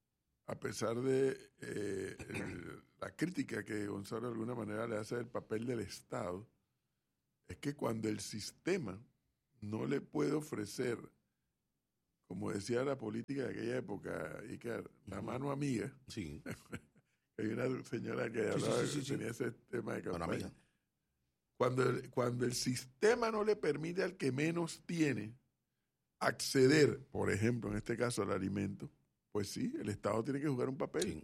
a pesar de eh, el- la crítica que Gonzalo de alguna manera le hace del papel del Estado, es que cuando el sistema no le puede ofrecer, como decía la política de aquella época, Icar, la mano amiga, Sí, hay una señora que Sí, sí, hablaba, sí, sí, sí. tenía ese tema de bueno, campaña. amiga. Cuando el, cuando el sistema no le permite al que menos tiene acceder, por ejemplo, en este caso al alimento, pues sí, el Estado tiene que jugar un papel. Sí.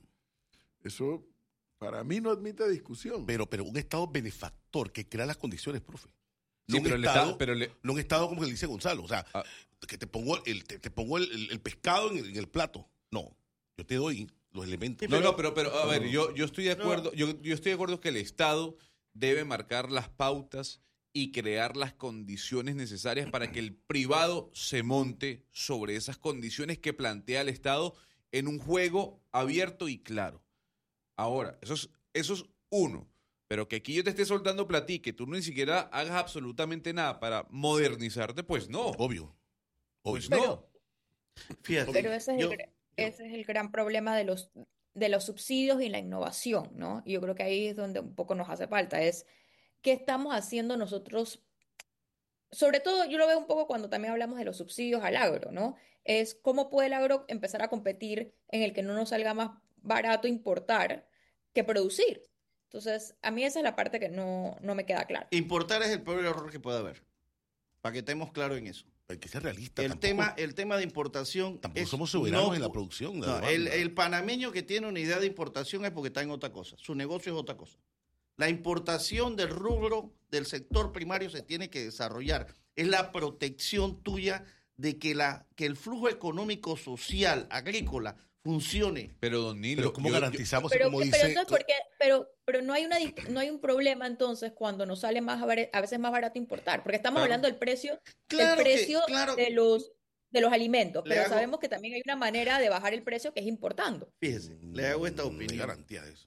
Eso para mí no admite discusión. Pero, pero un Estado benefactor que crea las condiciones, profe. Sí, No un pero el Estado, Estado- pero le- no un Estado como le dice Gonzalo. O sea, Ah. que te pongo el, te, te pongo el, el- el pescado en el, en el plato. No, yo te doy los elementos. No, no, pero, pero a ver, No. yo, yo estoy de acuerdo, yo, yo estoy de acuerdo que el Estado debe marcar las pautas y crear las condiciones necesarias para que el privado se monte sobre esas condiciones que plantea el Estado en un juego abierto y claro. Ahora, eso es, eso es uno. Pero que aquí yo te esté soltando plata y que tú ni siquiera hagas absolutamente nada para modernizarte, pues no. Obvio. Pues obvio. no. Fíjate, Pero ese es, yo- el, gra- ese es el gran problema de los, de los subsidios y la innovación, ¿no? Y yo creo que ahí es donde un poco nos hace falta, es qué estamos haciendo nosotros, sobre todo yo lo veo un poco cuando también hablamos de los subsidios al agro, ¿no? Es cómo puede el agro empezar a competir en el que no nos salga más barato importar que producir. Entonces, a mí esa es la parte que no, no me queda clara. Importar es el peor error que puede haber. Para que estemos claros en eso. Hay que ser realista. El tampoco, tema, el tema de importación. tampoco es somos soberanos no- en la producción. de no, la el, demanda. el panameño que tiene una idea de importación es porque está en otra cosa. Su negocio es otra cosa. La importación del rubro del sector primario se tiene que desarrollar. Es la protección tuya de que, la, que el flujo económico, social, agrícola funcione. Pero don Nilo, Pero ¿cómo yo- yo- garantizamos, Pero, como pero dice... entonces, ¿por qué? Pero, pero no hay una, dis- no hay un problema entonces cuando nos sale más bare- a veces más barato importar, porque estamos Claro. hablando del precio, Claro el que- precio claro. de los de los alimentos, Le pero hago- sabemos que también hay una manera de bajar el precio que es importando. Fíjese, le hago esta Mm, no hay opinión. garantía de eso.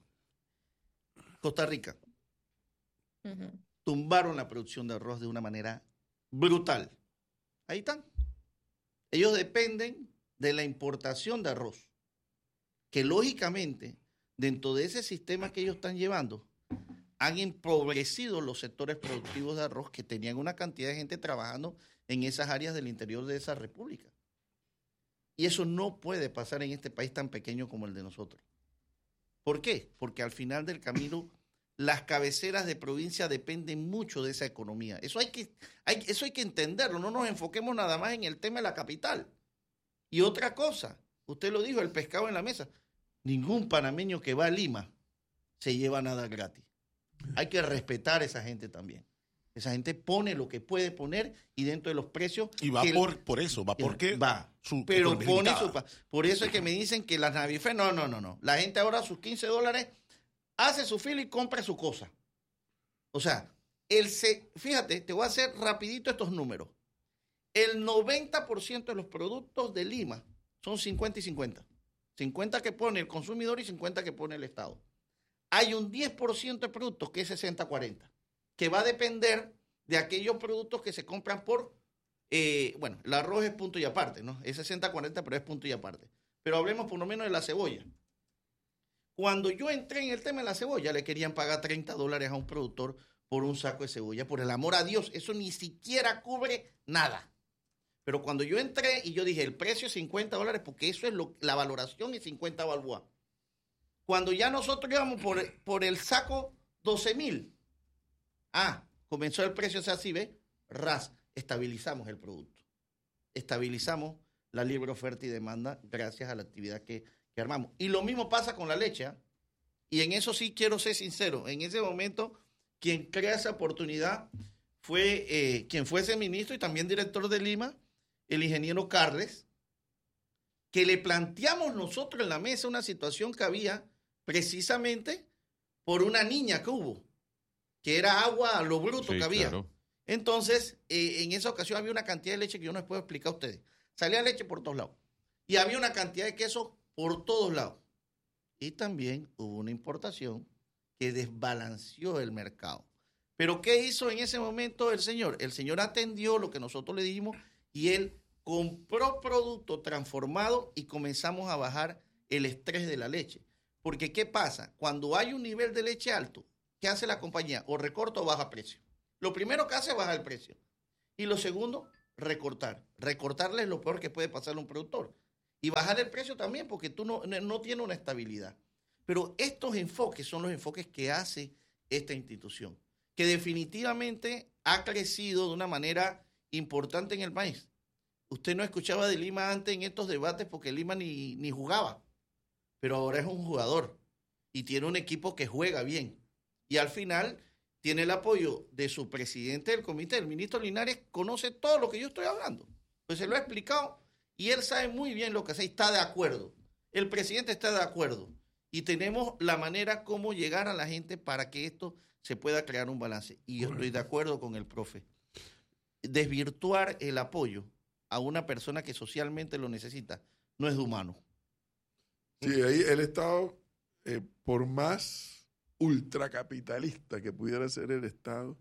Costa Rica Ujú. tumbaron la producción de arroz de una manera brutal. Ahí están. Ellos dependen de la importación de arroz, que lógicamente, dentro de ese sistema que ellos están llevando, han empobrecido los sectores productivos de arroz que tenían una cantidad de gente trabajando en esas áreas del interior de esa república. Y eso no puede pasar en este país tan pequeño como el de nosotros. ¿Por qué? Porque al final del camino las cabeceras de provincia dependen mucho de esa economía. Eso hay que, hay, eso hay que entenderlo, no nos enfoquemos nada más en el tema de la capital. Y otra cosa, usted lo dijo, el pescado en la mesa. Ningún panameño que va a Lima se lleva nada gratis. Hay que respetar a esa gente también. Esa gente pone lo que puede poner y dentro de los precios... Y va que el- por, por eso, va porque va. su Pero economía es pone limitada. su... pa- Por eso es que me dicen que las Navifes, no, no, no, no. La gente ahora sus quince dólares hace su fila y compra su cosa. O sea, el se, fíjate, te voy a hacer rapidito estos números. El noventa por ciento de los productos de Lima son cincuenta y cincuenta. cincuenta que pone el consumidor y cincuenta que pone el Estado. Hay un diez por ciento de productos que es sesenta cuarenta, que va a depender de aquellos productos que se compran por, eh, bueno, el arroz es punto y aparte, ¿no? Es sesenta cuarenta, pero es punto y aparte. Pero hablemos por lo menos de la cebolla. Cuando yo entré en el tema de la cebolla, le querían pagar treinta dólares a un productor por un saco de cebolla. Por el amor a Dios, eso ni siquiera cubre nada. Pero cuando yo entré y yo dije, el precio es cincuenta dólares, porque eso es lo, la valoración y cincuenta balboas. Cuando ya nosotros íbamos por, por el saco doce mil, ah, comenzó el precio, o sea, así, ¿ve? Ras, estabilizamos el producto. Estabilizamos la libre oferta y demanda gracias a la actividad que, que armamos. Y lo mismo pasa con la leche, ¿ah? Y en eso sí quiero ser sincero. En ese momento, quien crea esa oportunidad fue eh, quien fuese ministro y también director de Lima, el ingeniero Carles, que le planteamos nosotros en la mesa una situación que había precisamente por una niña que hubo, que era agua a lo bruto Sí, que había. claro. Entonces, eh, en esa ocasión había una cantidad de leche que yo no les puedo explicar a ustedes. Salía leche por todos lados. Y había una cantidad de queso por todos lados. Y también hubo una importación que desbalanceó el mercado. Pero ¿qué hizo en ese momento el señor? El señor atendió lo que nosotros le dijimos y él compró producto transformado y comenzamos a bajar el estrés de la leche. Porque ¿qué pasa? Cuando hay un nivel de leche alto, ¿qué hace la compañía? O recorta o baja precio. Lo primero que hace es bajar el precio. Y lo segundo, recortar. Recortarle es lo peor que puede pasarle a un productor. Y bajar el precio también, porque tú no, no tienes una estabilidad. Pero estos enfoques son los enfoques que hace esta institución, que definitivamente ha crecido de una manera importante en el país. Usted no escuchaba de Lima antes en estos debates porque Lima ni, ni jugaba, pero ahora es un jugador y tiene un equipo que juega bien. Y al final tiene el apoyo de su presidente del comité, el ministro Linares, conoce todo lo que yo estoy hablando. Pues se lo he explicado y él sabe muy bien lo que hace y está de acuerdo. El presidente está de acuerdo. Y tenemos la manera cómo llegar a la gente para que esto se pueda crear un balance. Y yo estoy de acuerdo con el profe. Desvirtuar el apoyo a una persona que socialmente lo necesita no es de humano. Sí, ahí el Estado, eh, por más ultracapitalista que pudiera ser el Estado,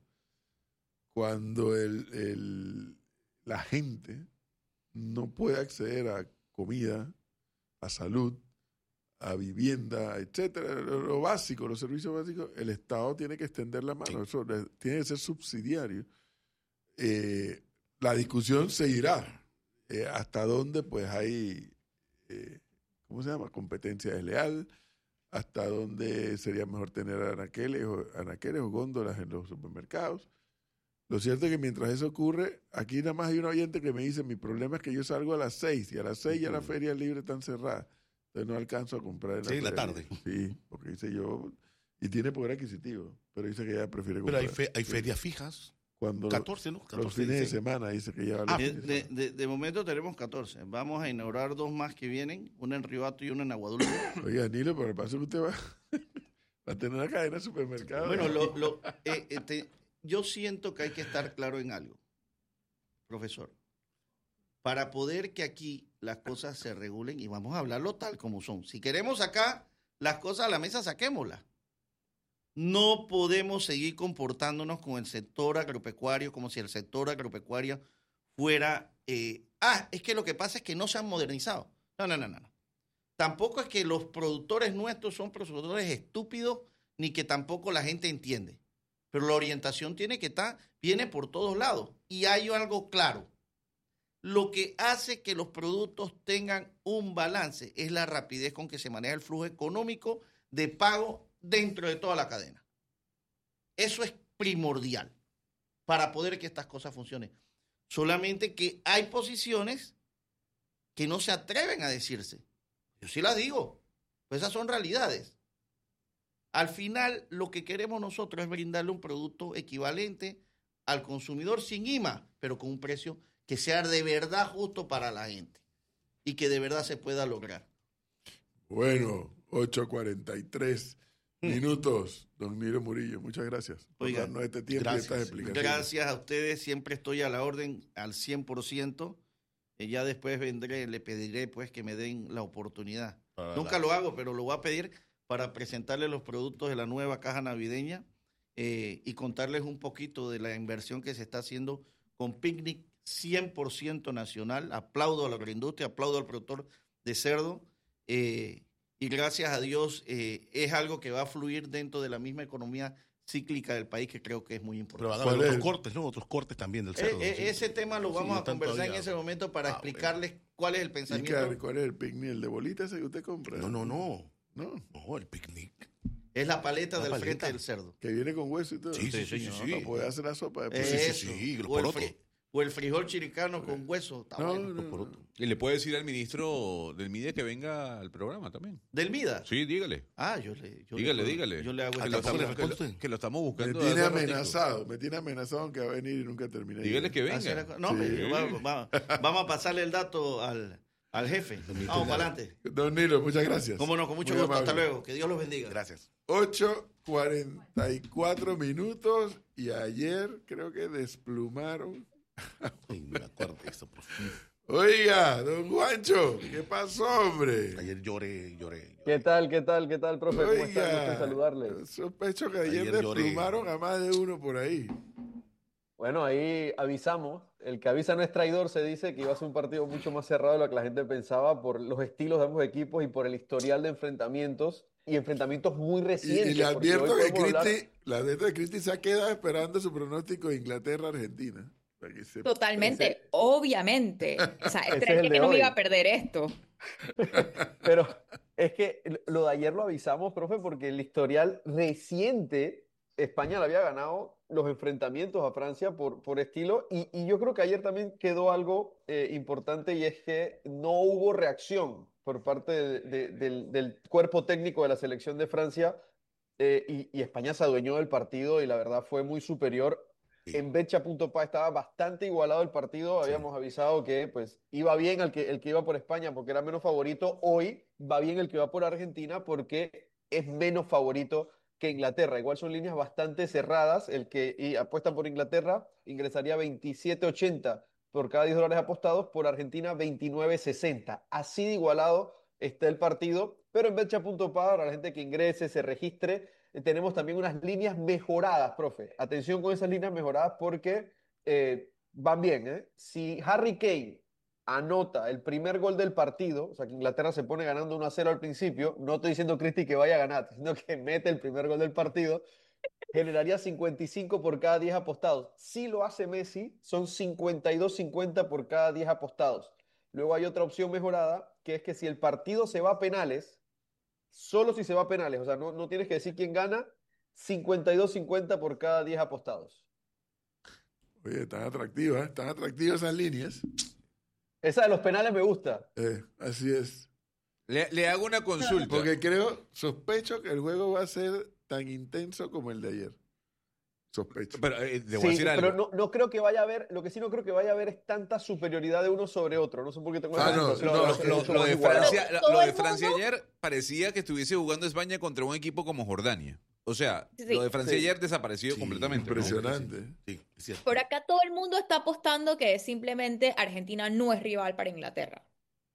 cuando el, el, la gente no puede acceder a comida, a salud, a vivienda, etcétera, lo, lo básico, los servicios básicos, el Estado tiene que extender la mano, sí. Eso tiene que ser subsidiario. Eh, la discusión seguirá eh, hasta dónde pues hay, eh, ¿cómo se llama? Competencia desleal, hasta dónde sería mejor tener anaqueles o, anaqueles o góndolas en los supermercados. Lo cierto es que mientras eso ocurre, aquí nada más hay un oyente que me dice, mi problema es que yo salgo a las seis y a las seis ya las ferias libres están cerradas. Entonces no alcanzo a comprar en la, sí, feria. la tarde. Sí, porque dice yo, y tiene poder adquisitivo, pero dice que ella prefiere comprar. Pero hay, fe, hay ferias fijas. Cuando catorce, ¿no? catorce, los fines sí. de semana dice que ya ah, de, de, de, de momento tenemos catorce. Vamos a inaugurar dos más que vienen, una en Ribato y una en Aguadulce. Oiga, Nilo, pero el paso que usted va, va a tener una cadena de supermercados. Bueno, lo, lo, eh, eh, te, yo siento que hay que estar claro en algo, profesor. Para poder que aquí las cosas se regulen, y vamos a hablarlo tal como son. Si queremos sacar las cosas a la mesa, saquémoslas. No podemos seguir comportándonos con el sector agropecuario como si el sector agropecuario fuera... Eh, ah, es que lo que pasa es que no se han modernizado. No, no, no, no. Tampoco es que los productores nuestros son productores estúpidos, ni que tampoco la gente entiende. Pero la orientación tiene que estar, viene por todos lados. Y hay algo claro. Lo que hace que los productos tengan un balance es la rapidez con que se maneja el flujo económico de pago dentro de toda la cadena. Eso es primordial para poder que estas cosas funcionen. Solamente que hay posiciones que no se atreven a decirse. Yo sí las digo, pues esas son realidades. Al final, lo que queremos nosotros es brindarle un producto equivalente al consumidor sin I M A, pero con un precio que sea de verdad justo para la gente y que de verdad se pueda lograr. Bueno, ocho cuarenta y tres minutos, don Nilo Murillo, muchas gracias por Oiga, darnos este tiempo gracias, y estas explicaciones. Gracias a ustedes, siempre estoy a la orden al cien por ciento. Y ya después vendré, le pediré pues que me den la oportunidad. Para Nunca la... lo hago, pero lo voy a pedir para presentarles los productos de la nueva caja navideña eh, y contarles un poquito de la inversión que se está haciendo con Picnic cien por ciento nacional. Aplaudo a la agroindustria, aplaudo al productor de cerdo eh, y gracias a Dios eh, es algo que va a fluir dentro de la misma economía cíclica del país, que creo que es muy Pero van importante. a haber ¿Cuál otros es? cortes, ¿no? Otros cortes también del cerdo. Eh, eh, ¿sí? ese tema lo Sí, vamos no a están conversar todavía. en ese momento para Ah, explicarles cuál es el ¿Y pensamiento. qué- cuál es el picnic? ¿El de bolita ese que usted compra? No, no, no. ¿No? No, el picnic. Es la paleta La del paleta. frente del cerdo. Que viene con hueso y todo. Sí, sí, sí, sí, No, sí. para poder hacer la sopa después. sí, sí, Eso. sí, los o, el porotos. fri- o el frijol chiricano con hueso. Está No, bueno. no, Los porotos. Y le puede decir al ministro del MIDE que venga al programa también. ¿Del Mida? Sí, dígale. Ah, yo le... Yo Dígale, le, dígale. Yo le hago Que ese lo, tampoco le estamos, que, responde lo, usted. que lo estamos Me buscando. tiene hace ratico. amenazado, me tiene amenazado que va a venir y nunca termina. Dígale que Ah, ¿será venga. co- No, Sí. me- va- va- vamos a pasarle el dato al, al jefe. Vamos para adelante. Don Nilo, muchas gracias. Cómo no, con mucho Muy gusto. Hasta amable. luego. Que Dios los bendiga. Gracias. ocho cuarenta y cuatro minutos y ayer creo que desplumaron. Ay, me acuerdo de eso, profe. Oiga, don Juancho, ¿qué pasó, hombre? Ayer lloré, lloré. ¿Qué tal, qué tal, qué tal, profe? ¿Cómo están? Gusto en Oiga, saludarle. sospecho que ayer, Ayer lloré. desplumaron a más de uno por ahí. Bueno, ahí avisamos. El que avisa no es traidor, se dice que iba a ser un partido mucho más cerrado de lo que la gente pensaba por los estilos de ambos equipos y por el historial de enfrentamientos y enfrentamientos muy Y, y le recientes, porque hoy advierto que podemos hablar. Cristi, la advierto que Cristi se ha quedado esperando su pronóstico de Inglaterra-Argentina. Para que sepa. Ese, Totalmente, obviamente. O sea, ese es el creía que de no me iba a hoy. perder esto. Pero es que lo de ayer lo avisamos, profe, porque el historial reciente, España le había ganado los enfrentamientos a Francia por, por estilo, y, y yo creo que ayer también quedó algo eh, importante y es que no hubo reacción por parte de- de- del, del cuerpo técnico de la selección de Francia eh, y, y España se adueñó del partido y la verdad fue muy superior. Sí, En betcha punto pa estaba bastante igualado el partido. sí. Habíamos avisado que pues iba bien el que, el que iba por España porque era menos favorito. Hoy va bien el que va por Argentina porque es menos favorito que Inglaterra. Igual son líneas bastante cerradas. El que y apuesta por Inglaterra ingresaría veintisiete ochenta por cada diez dólares apostados. Por Argentina veintinueve sesenta. Así de igualado está el partido. Pero en betcha punto pa, para la gente que ingrese, se registre, eh, tenemos también unas líneas mejoradas, profe. Atención con esas líneas mejoradas porque eh, van bien. ¿eh? Si Harry Kane anota el primer gol del partido, o sea que Inglaterra se pone ganando uno a cero al principio, no estoy diciendo, Cristi, que vaya a ganar, sino que mete el primer gol del partido, generaría cincuenta y cinco por cada diez apostados. Si lo hace Messi, son cincuenta y dos cincuenta por cada diez apostados. Luego hay otra opción mejorada, que es que si el partido se va a penales, solo si se va a penales, o sea, no, no tienes que decir quién gana, cincuenta y dos cincuenta por cada diez apostados. Oye, están atractivas, están atractivas esas líneas. Esa de los penales me gusta. Eh, así es. Le, le hago una consulta. Porque creo, sospecho que el juego va a ser tan intenso como el de ayer. Sospecho. Pero eh, le voy a Sí, decir pero algo. no, no creo que vaya a haber, lo que sí no creo que vaya a haber es tanta superioridad de uno sobre otro. No sé por qué tengo Ah, esa no, sensación. Lo, que va a lo- ser lo- mucho lo más de igualado. Francia, lo, Todo lo de el Francia mundo- ayer parecía que estuviese jugando España contra un equipo como Jordania. O sea, Sí, sí. lo de Francia Sí. ayer desaparecido Sí, completamente. ¿no? Impresionante. Sí, es cierto. Por acá todo el mundo está apostando que simplemente Argentina no es rival para Inglaterra.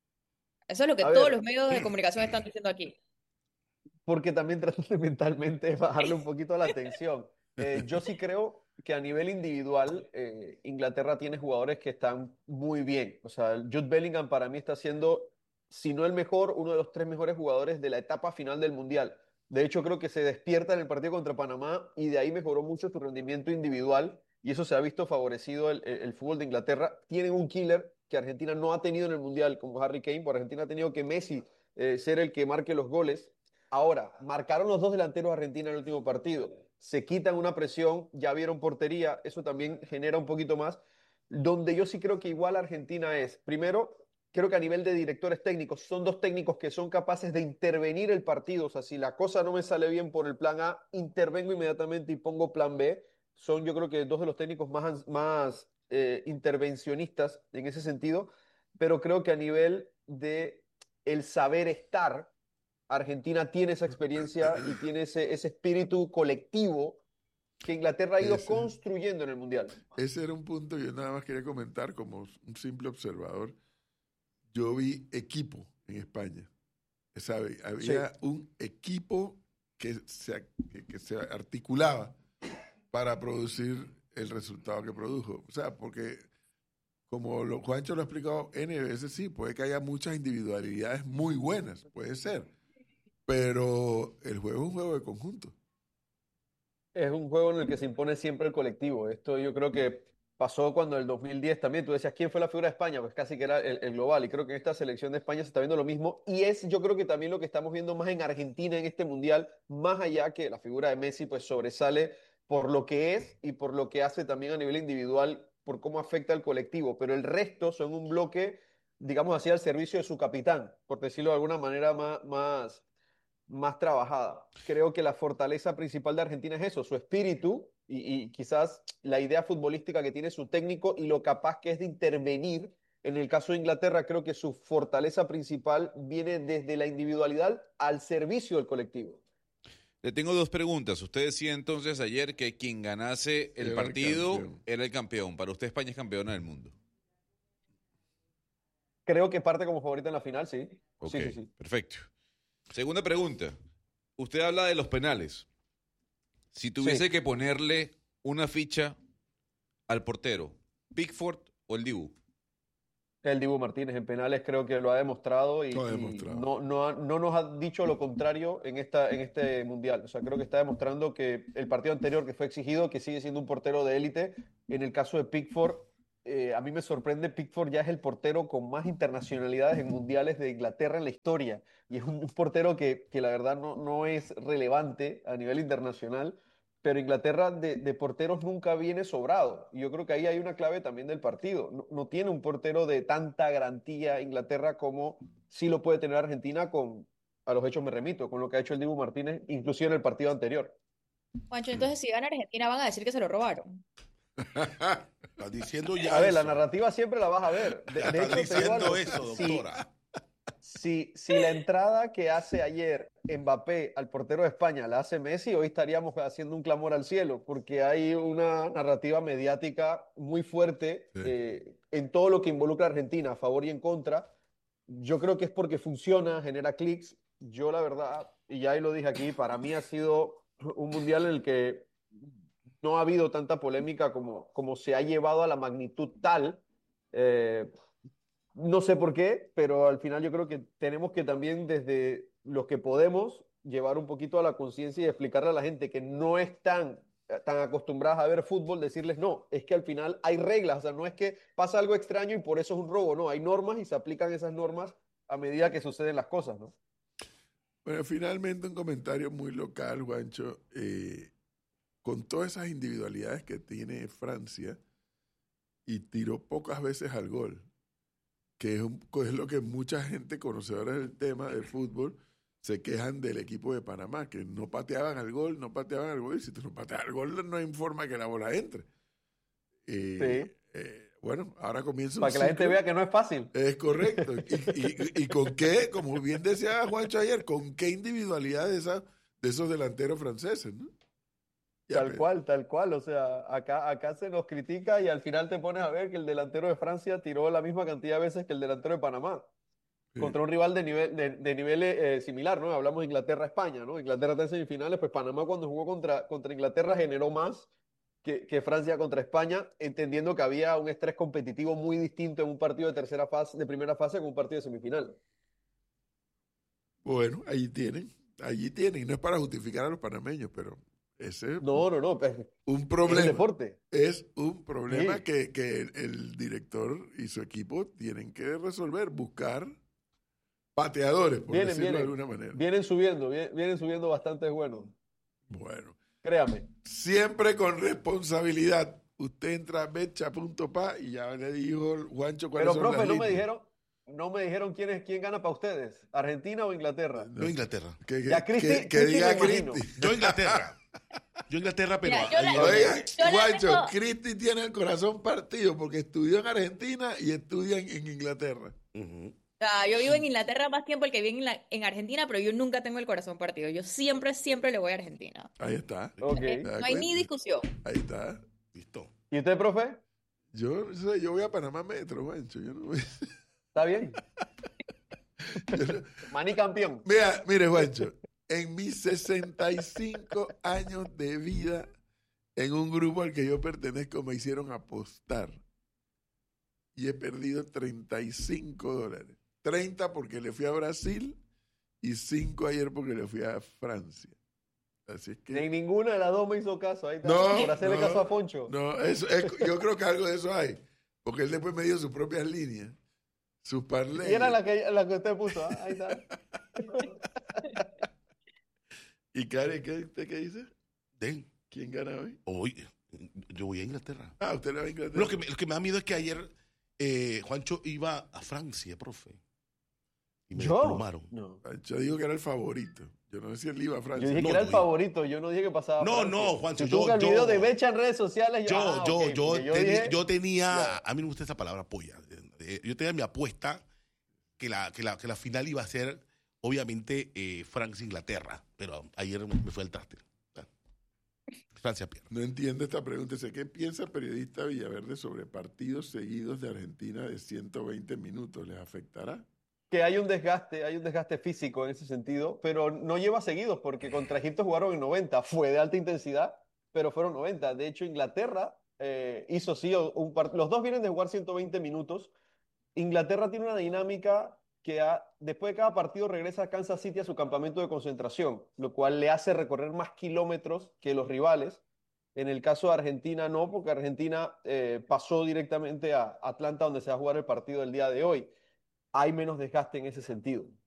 Eso es lo que A todos los ver, medios de comunicación están diciendo aquí. porque también tratan de mentalmente bajarle un poquito la tensión. Eh, yo sí creo que a nivel individual eh, Inglaterra tiene jugadores que están muy bien. O sea, Jude Bellingham para mí está siendo, si no el mejor, uno de los tres mejores jugadores de la etapa final del Mundial. De hecho, creo que se despierta en el partido contra Panamá y de ahí mejoró mucho su rendimiento individual y eso se ha visto favorecido el, el- el fútbol de Inglaterra. Tienen un killer que Argentina no ha tenido en el Mundial, como Harry Kane, por Argentina ha tenido que Messi eh, ser el que marque los goles. Ahora, marcaron los dos delanteros de Argentina en el último partido. Se quitan una presión, ya vieron portería, eso también genera un poquito más. Donde yo sí creo que igual Argentina es, primero, creo que a nivel de directores técnicos, son dos técnicos que son capaces de intervenir el partido. O sea, si la cosa no me sale bien por el plan A, intervengo inmediatamente y pongo plan B. Son, yo creo que dos de los técnicos más, más eh, intervencionistas en ese sentido, pero creo que a nivel de el saber estar, Argentina tiene esa experiencia y tiene ese, ese espíritu colectivo que Inglaterra ha ido Ese, construyendo en el Mundial. ese era un punto que yo nada más quería comentar como un simple observador. Yo vi equipo en España. ¿Sabe? Había Sí. un equipo que se, que, que se articulaba para producir el resultado que produjo. O sea, porque como lo, Juancho lo ha explicado N veces, sí, puede que haya muchas individualidades muy buenas, puede ser, pero el juego es un juego de conjunto. Es un juego en el que se impone siempre el colectivo. Esto yo creo que pasó cuando en el dos mil diez también tú decías, ¿quién fue la figura de España? Pues casi que era el, el global. Y creo que en esta selección de España se está viendo lo mismo. Y es yo creo que también lo que estamos viendo más en Argentina en este Mundial, más allá que la figura de Messi pues sobresale por lo que es y por lo que hace también a nivel individual, por cómo afecta al colectivo. Pero el resto son un bloque, digamos así, al servicio de su capitán, por decirlo de alguna manera más, más más trabajada. Creo que la fortaleza principal de Argentina es eso, su espíritu y, y quizás la idea futbolística que tiene su técnico y lo capaz que es de intervenir. En el caso de Inglaterra, creo que su fortaleza principal viene desde la individualidad al servicio del colectivo. Le tengo dos preguntas. Usted decía entonces ayer que quien ganase el Era el partido campeón. era el campeón. Para usted España es campeona del mundo. Creo que parte como favorita en la final, sí. Ok, Sí, sí, sí. perfecto. Segunda pregunta. Usted habla de los penales. Si tuviese Sí. que ponerle una ficha al portero, ¿Pickford o el Dibu? El Dibu Martínez en penales creo que lo ha demostrado y, Lo ha y demostrado. no, no, ha- no nos ha dicho lo contrario en, esta, en este mundial. O sea, creo que está demostrando que el partido anterior que fue exigido, que sigue siendo un portero de élite. En el caso de Pickford, eh, a mí me sorprende, Pickford ya es el portero con más internacionalidades en mundiales de Inglaterra en la historia. Y es un, un portero que, que la verdad no, no es relevante a nivel internacional, pero Inglaterra de, de porteros nunca viene sobrado. Y yo creo que ahí hay una clave también del partido. No, no tiene un portero de tanta garantía Inglaterra como sí lo puede tener Argentina con, a los hechos me remito, con lo que ha hecho el Dibu Martínez, inclusive en el partido anterior. Juancho, entonces si gana Argentina van a decir que se lo robaron. Estás diciendo ya A ver, eso. la narrativa siempre la vas a ver. De, Ya de estás hecho, te digo diciendo algo, eso, si, doctora. si, si la entrada que hace ayer Mbappé al portero de España la hace Messi, hoy estaríamos haciendo un clamor al cielo, porque hay una narrativa mediática muy fuerte Sí. eh, en todo lo que involucra a Argentina, a favor y en contra. Yo creo que es porque funciona, genera clics. Yo, la verdad, y ya ahí lo dije aquí, para mí ha sido un mundial en el que no ha habido tanta polémica como, como se ha llevado a la magnitud tal. Eh, no sé por qué, pero al final yo creo que tenemos que también desde los que podemos llevar un poquito a la conciencia y explicarle a la gente que no están tan acostumbradas a ver fútbol, decirles no, es que al final hay reglas, o sea, no es que pasa algo extraño y por eso es un robo, no, hay normas y se aplican esas normas a medida que suceden las cosas, ¿no? Bueno, finalmente un comentario muy local, Juancho. Eh, con todas esas individualidades que tiene Francia y tiró pocas veces al gol, que es, un, es lo que mucha gente conocedora del tema del fútbol se quejan del equipo de Panamá, que no pateaban al gol, no pateaban al gol, y si tú no pateas al gol no hay forma que la bola entre. Eh, Sí. eh, bueno, ahora comienza un Para que la gente ciclo. vea que no es fácil. Es correcto. Y, y- y con qué, como bien decía Juancho ayer, con qué individualidad de, esa, de esos delanteros franceses, ¿no? Ya, Tal pues, cual, tal cual. O sea, acá, acá se nos critica y al final te pones a ver que el delantero de Francia tiró la misma cantidad de veces que el delantero de Panamá. sí. Contra un rival de nivel, de, de nivel eh, similar, ¿no? Hablamos de Inglaterra-España, ¿no? Inglaterra está en semifinales, pues Panamá cuando jugó contra, contra Inglaterra generó más que, que Francia contra España, entendiendo que había un estrés competitivo muy distinto en un partido de tercera fase, de primera fase con un partido de semifinal. Bueno, allí tienen, allí tienen. Y no es para justificar a los panameños, pero ese es No, no, no, pues, un es el problema. deporte. Es un problema Sí. que, que el, el director y su equipo tienen que resolver, buscar pateadores, por Vienen, decirlo de vienen, alguna manera. vienen subiendo, vienen, vienen subiendo bastantes buenos. Bueno, Créame. siempre con responsabilidad. Usted entra a betcha punto pa y ya le dijo Juancho cuáles Pero, son profe, las no me líneas. dijeron, no me dijeron quién es, quién gana para ustedes, ¿Argentina o Inglaterra? No, Yo Inglaterra. Que, que- Ya, Cristi- que- que Cristi diga me imagino. Cristi. Yo Inglaterra. Yo Inglaterra, pero Mira, yo ahí- la- Oiga, Yo le Juancho, tengo- Cristi tiene el corazón partido porque estudió en Argentina y estudia en, en Inglaterra. Ujú. Ah, yo vivo en Inglaterra más tiempo el que vive en, la- en Argentina, pero yo nunca tengo el corazón partido. Yo siempre, siempre le voy a Argentina. Ahí está. Ok. ¿Eh? ¿Te das No hay ni cuenta? discusión. Ahí está. Listo. ¿Y usted, profe? Yo, no sé, yo voy a Panamá Metro, Juancho. Yo no voy- ¿Está bien? yo no- Maní campeón. Mira, mire, Juancho, en mis sesenta y cinco años de vida, en un grupo al que yo pertenezco, me hicieron apostar. Y he perdido treinta y cinco dólares. treinta porque le fui a Brasil y cinco ayer porque le fui a Francia. Así es que... En ninguna de las dos me hizo caso. Ahí está. No, Por hacerle no, caso a Poncho. No, eso es- yo creo que algo de eso hay. Porque él después me dio sus propias líneas, sus parlays. Y era la que, la que usted puso. ¿ah? Ahí está. ¿Y Karen, qué, usted qué dice? Den. ¿Quién gana hoy? Hoy, yo voy a Inglaterra. Ah, usted le va a Inglaterra. Lo que, me- lo que me da miedo es que ayer eh, Juancho iba a Francia, profe. Y me ¿Yo? desplumaron. No. Yo digo que era el favorito. Yo no sé si él iba a Yo Francia. dije No, que era el no, favorito. Yo no dije que pasaba. a No, Francia. no, Juancho, Si yo- tú buscas el yo- video de Becha en redes sociales, yo. Yo, ah, yo, ok, yo, porque yo teni- dije- yo tenía, Ya. a mí no me gusta esa palabra polla. Eh, Yo tenía mi apuesta que la, que la, que la final iba a ser, obviamente, eh, Francia-Inglaterra. Pero ayer me me fue el traste. Ah. Francia pierde. No entiendo esta pregunta. Sé qué piensa el periodista Villaverde sobre partidos seguidos de Argentina de ciento veinte minutos. ¿Les afectará? Que hay un desgaste, hay un desgaste físico en ese sentido, pero no lleva seguidos porque contra Egipto jugaron en noventa, fue de alta intensidad, pero fueron noventa. De hecho, Inglaterra eh, hizo sí, un part- los dos vienen de jugar ciento veinte minutos. Inglaterra tiene una dinámica que ha- después de cada partido regresa a Kansas City a su campamento de concentración, lo cual le hace recorrer más kilómetros que los rivales. En el caso de Argentina no, porque Argentina eh, pasó directamente a Atlanta donde se va a jugar el partido del día de hoy. Hay menos desgaste en ese sentido.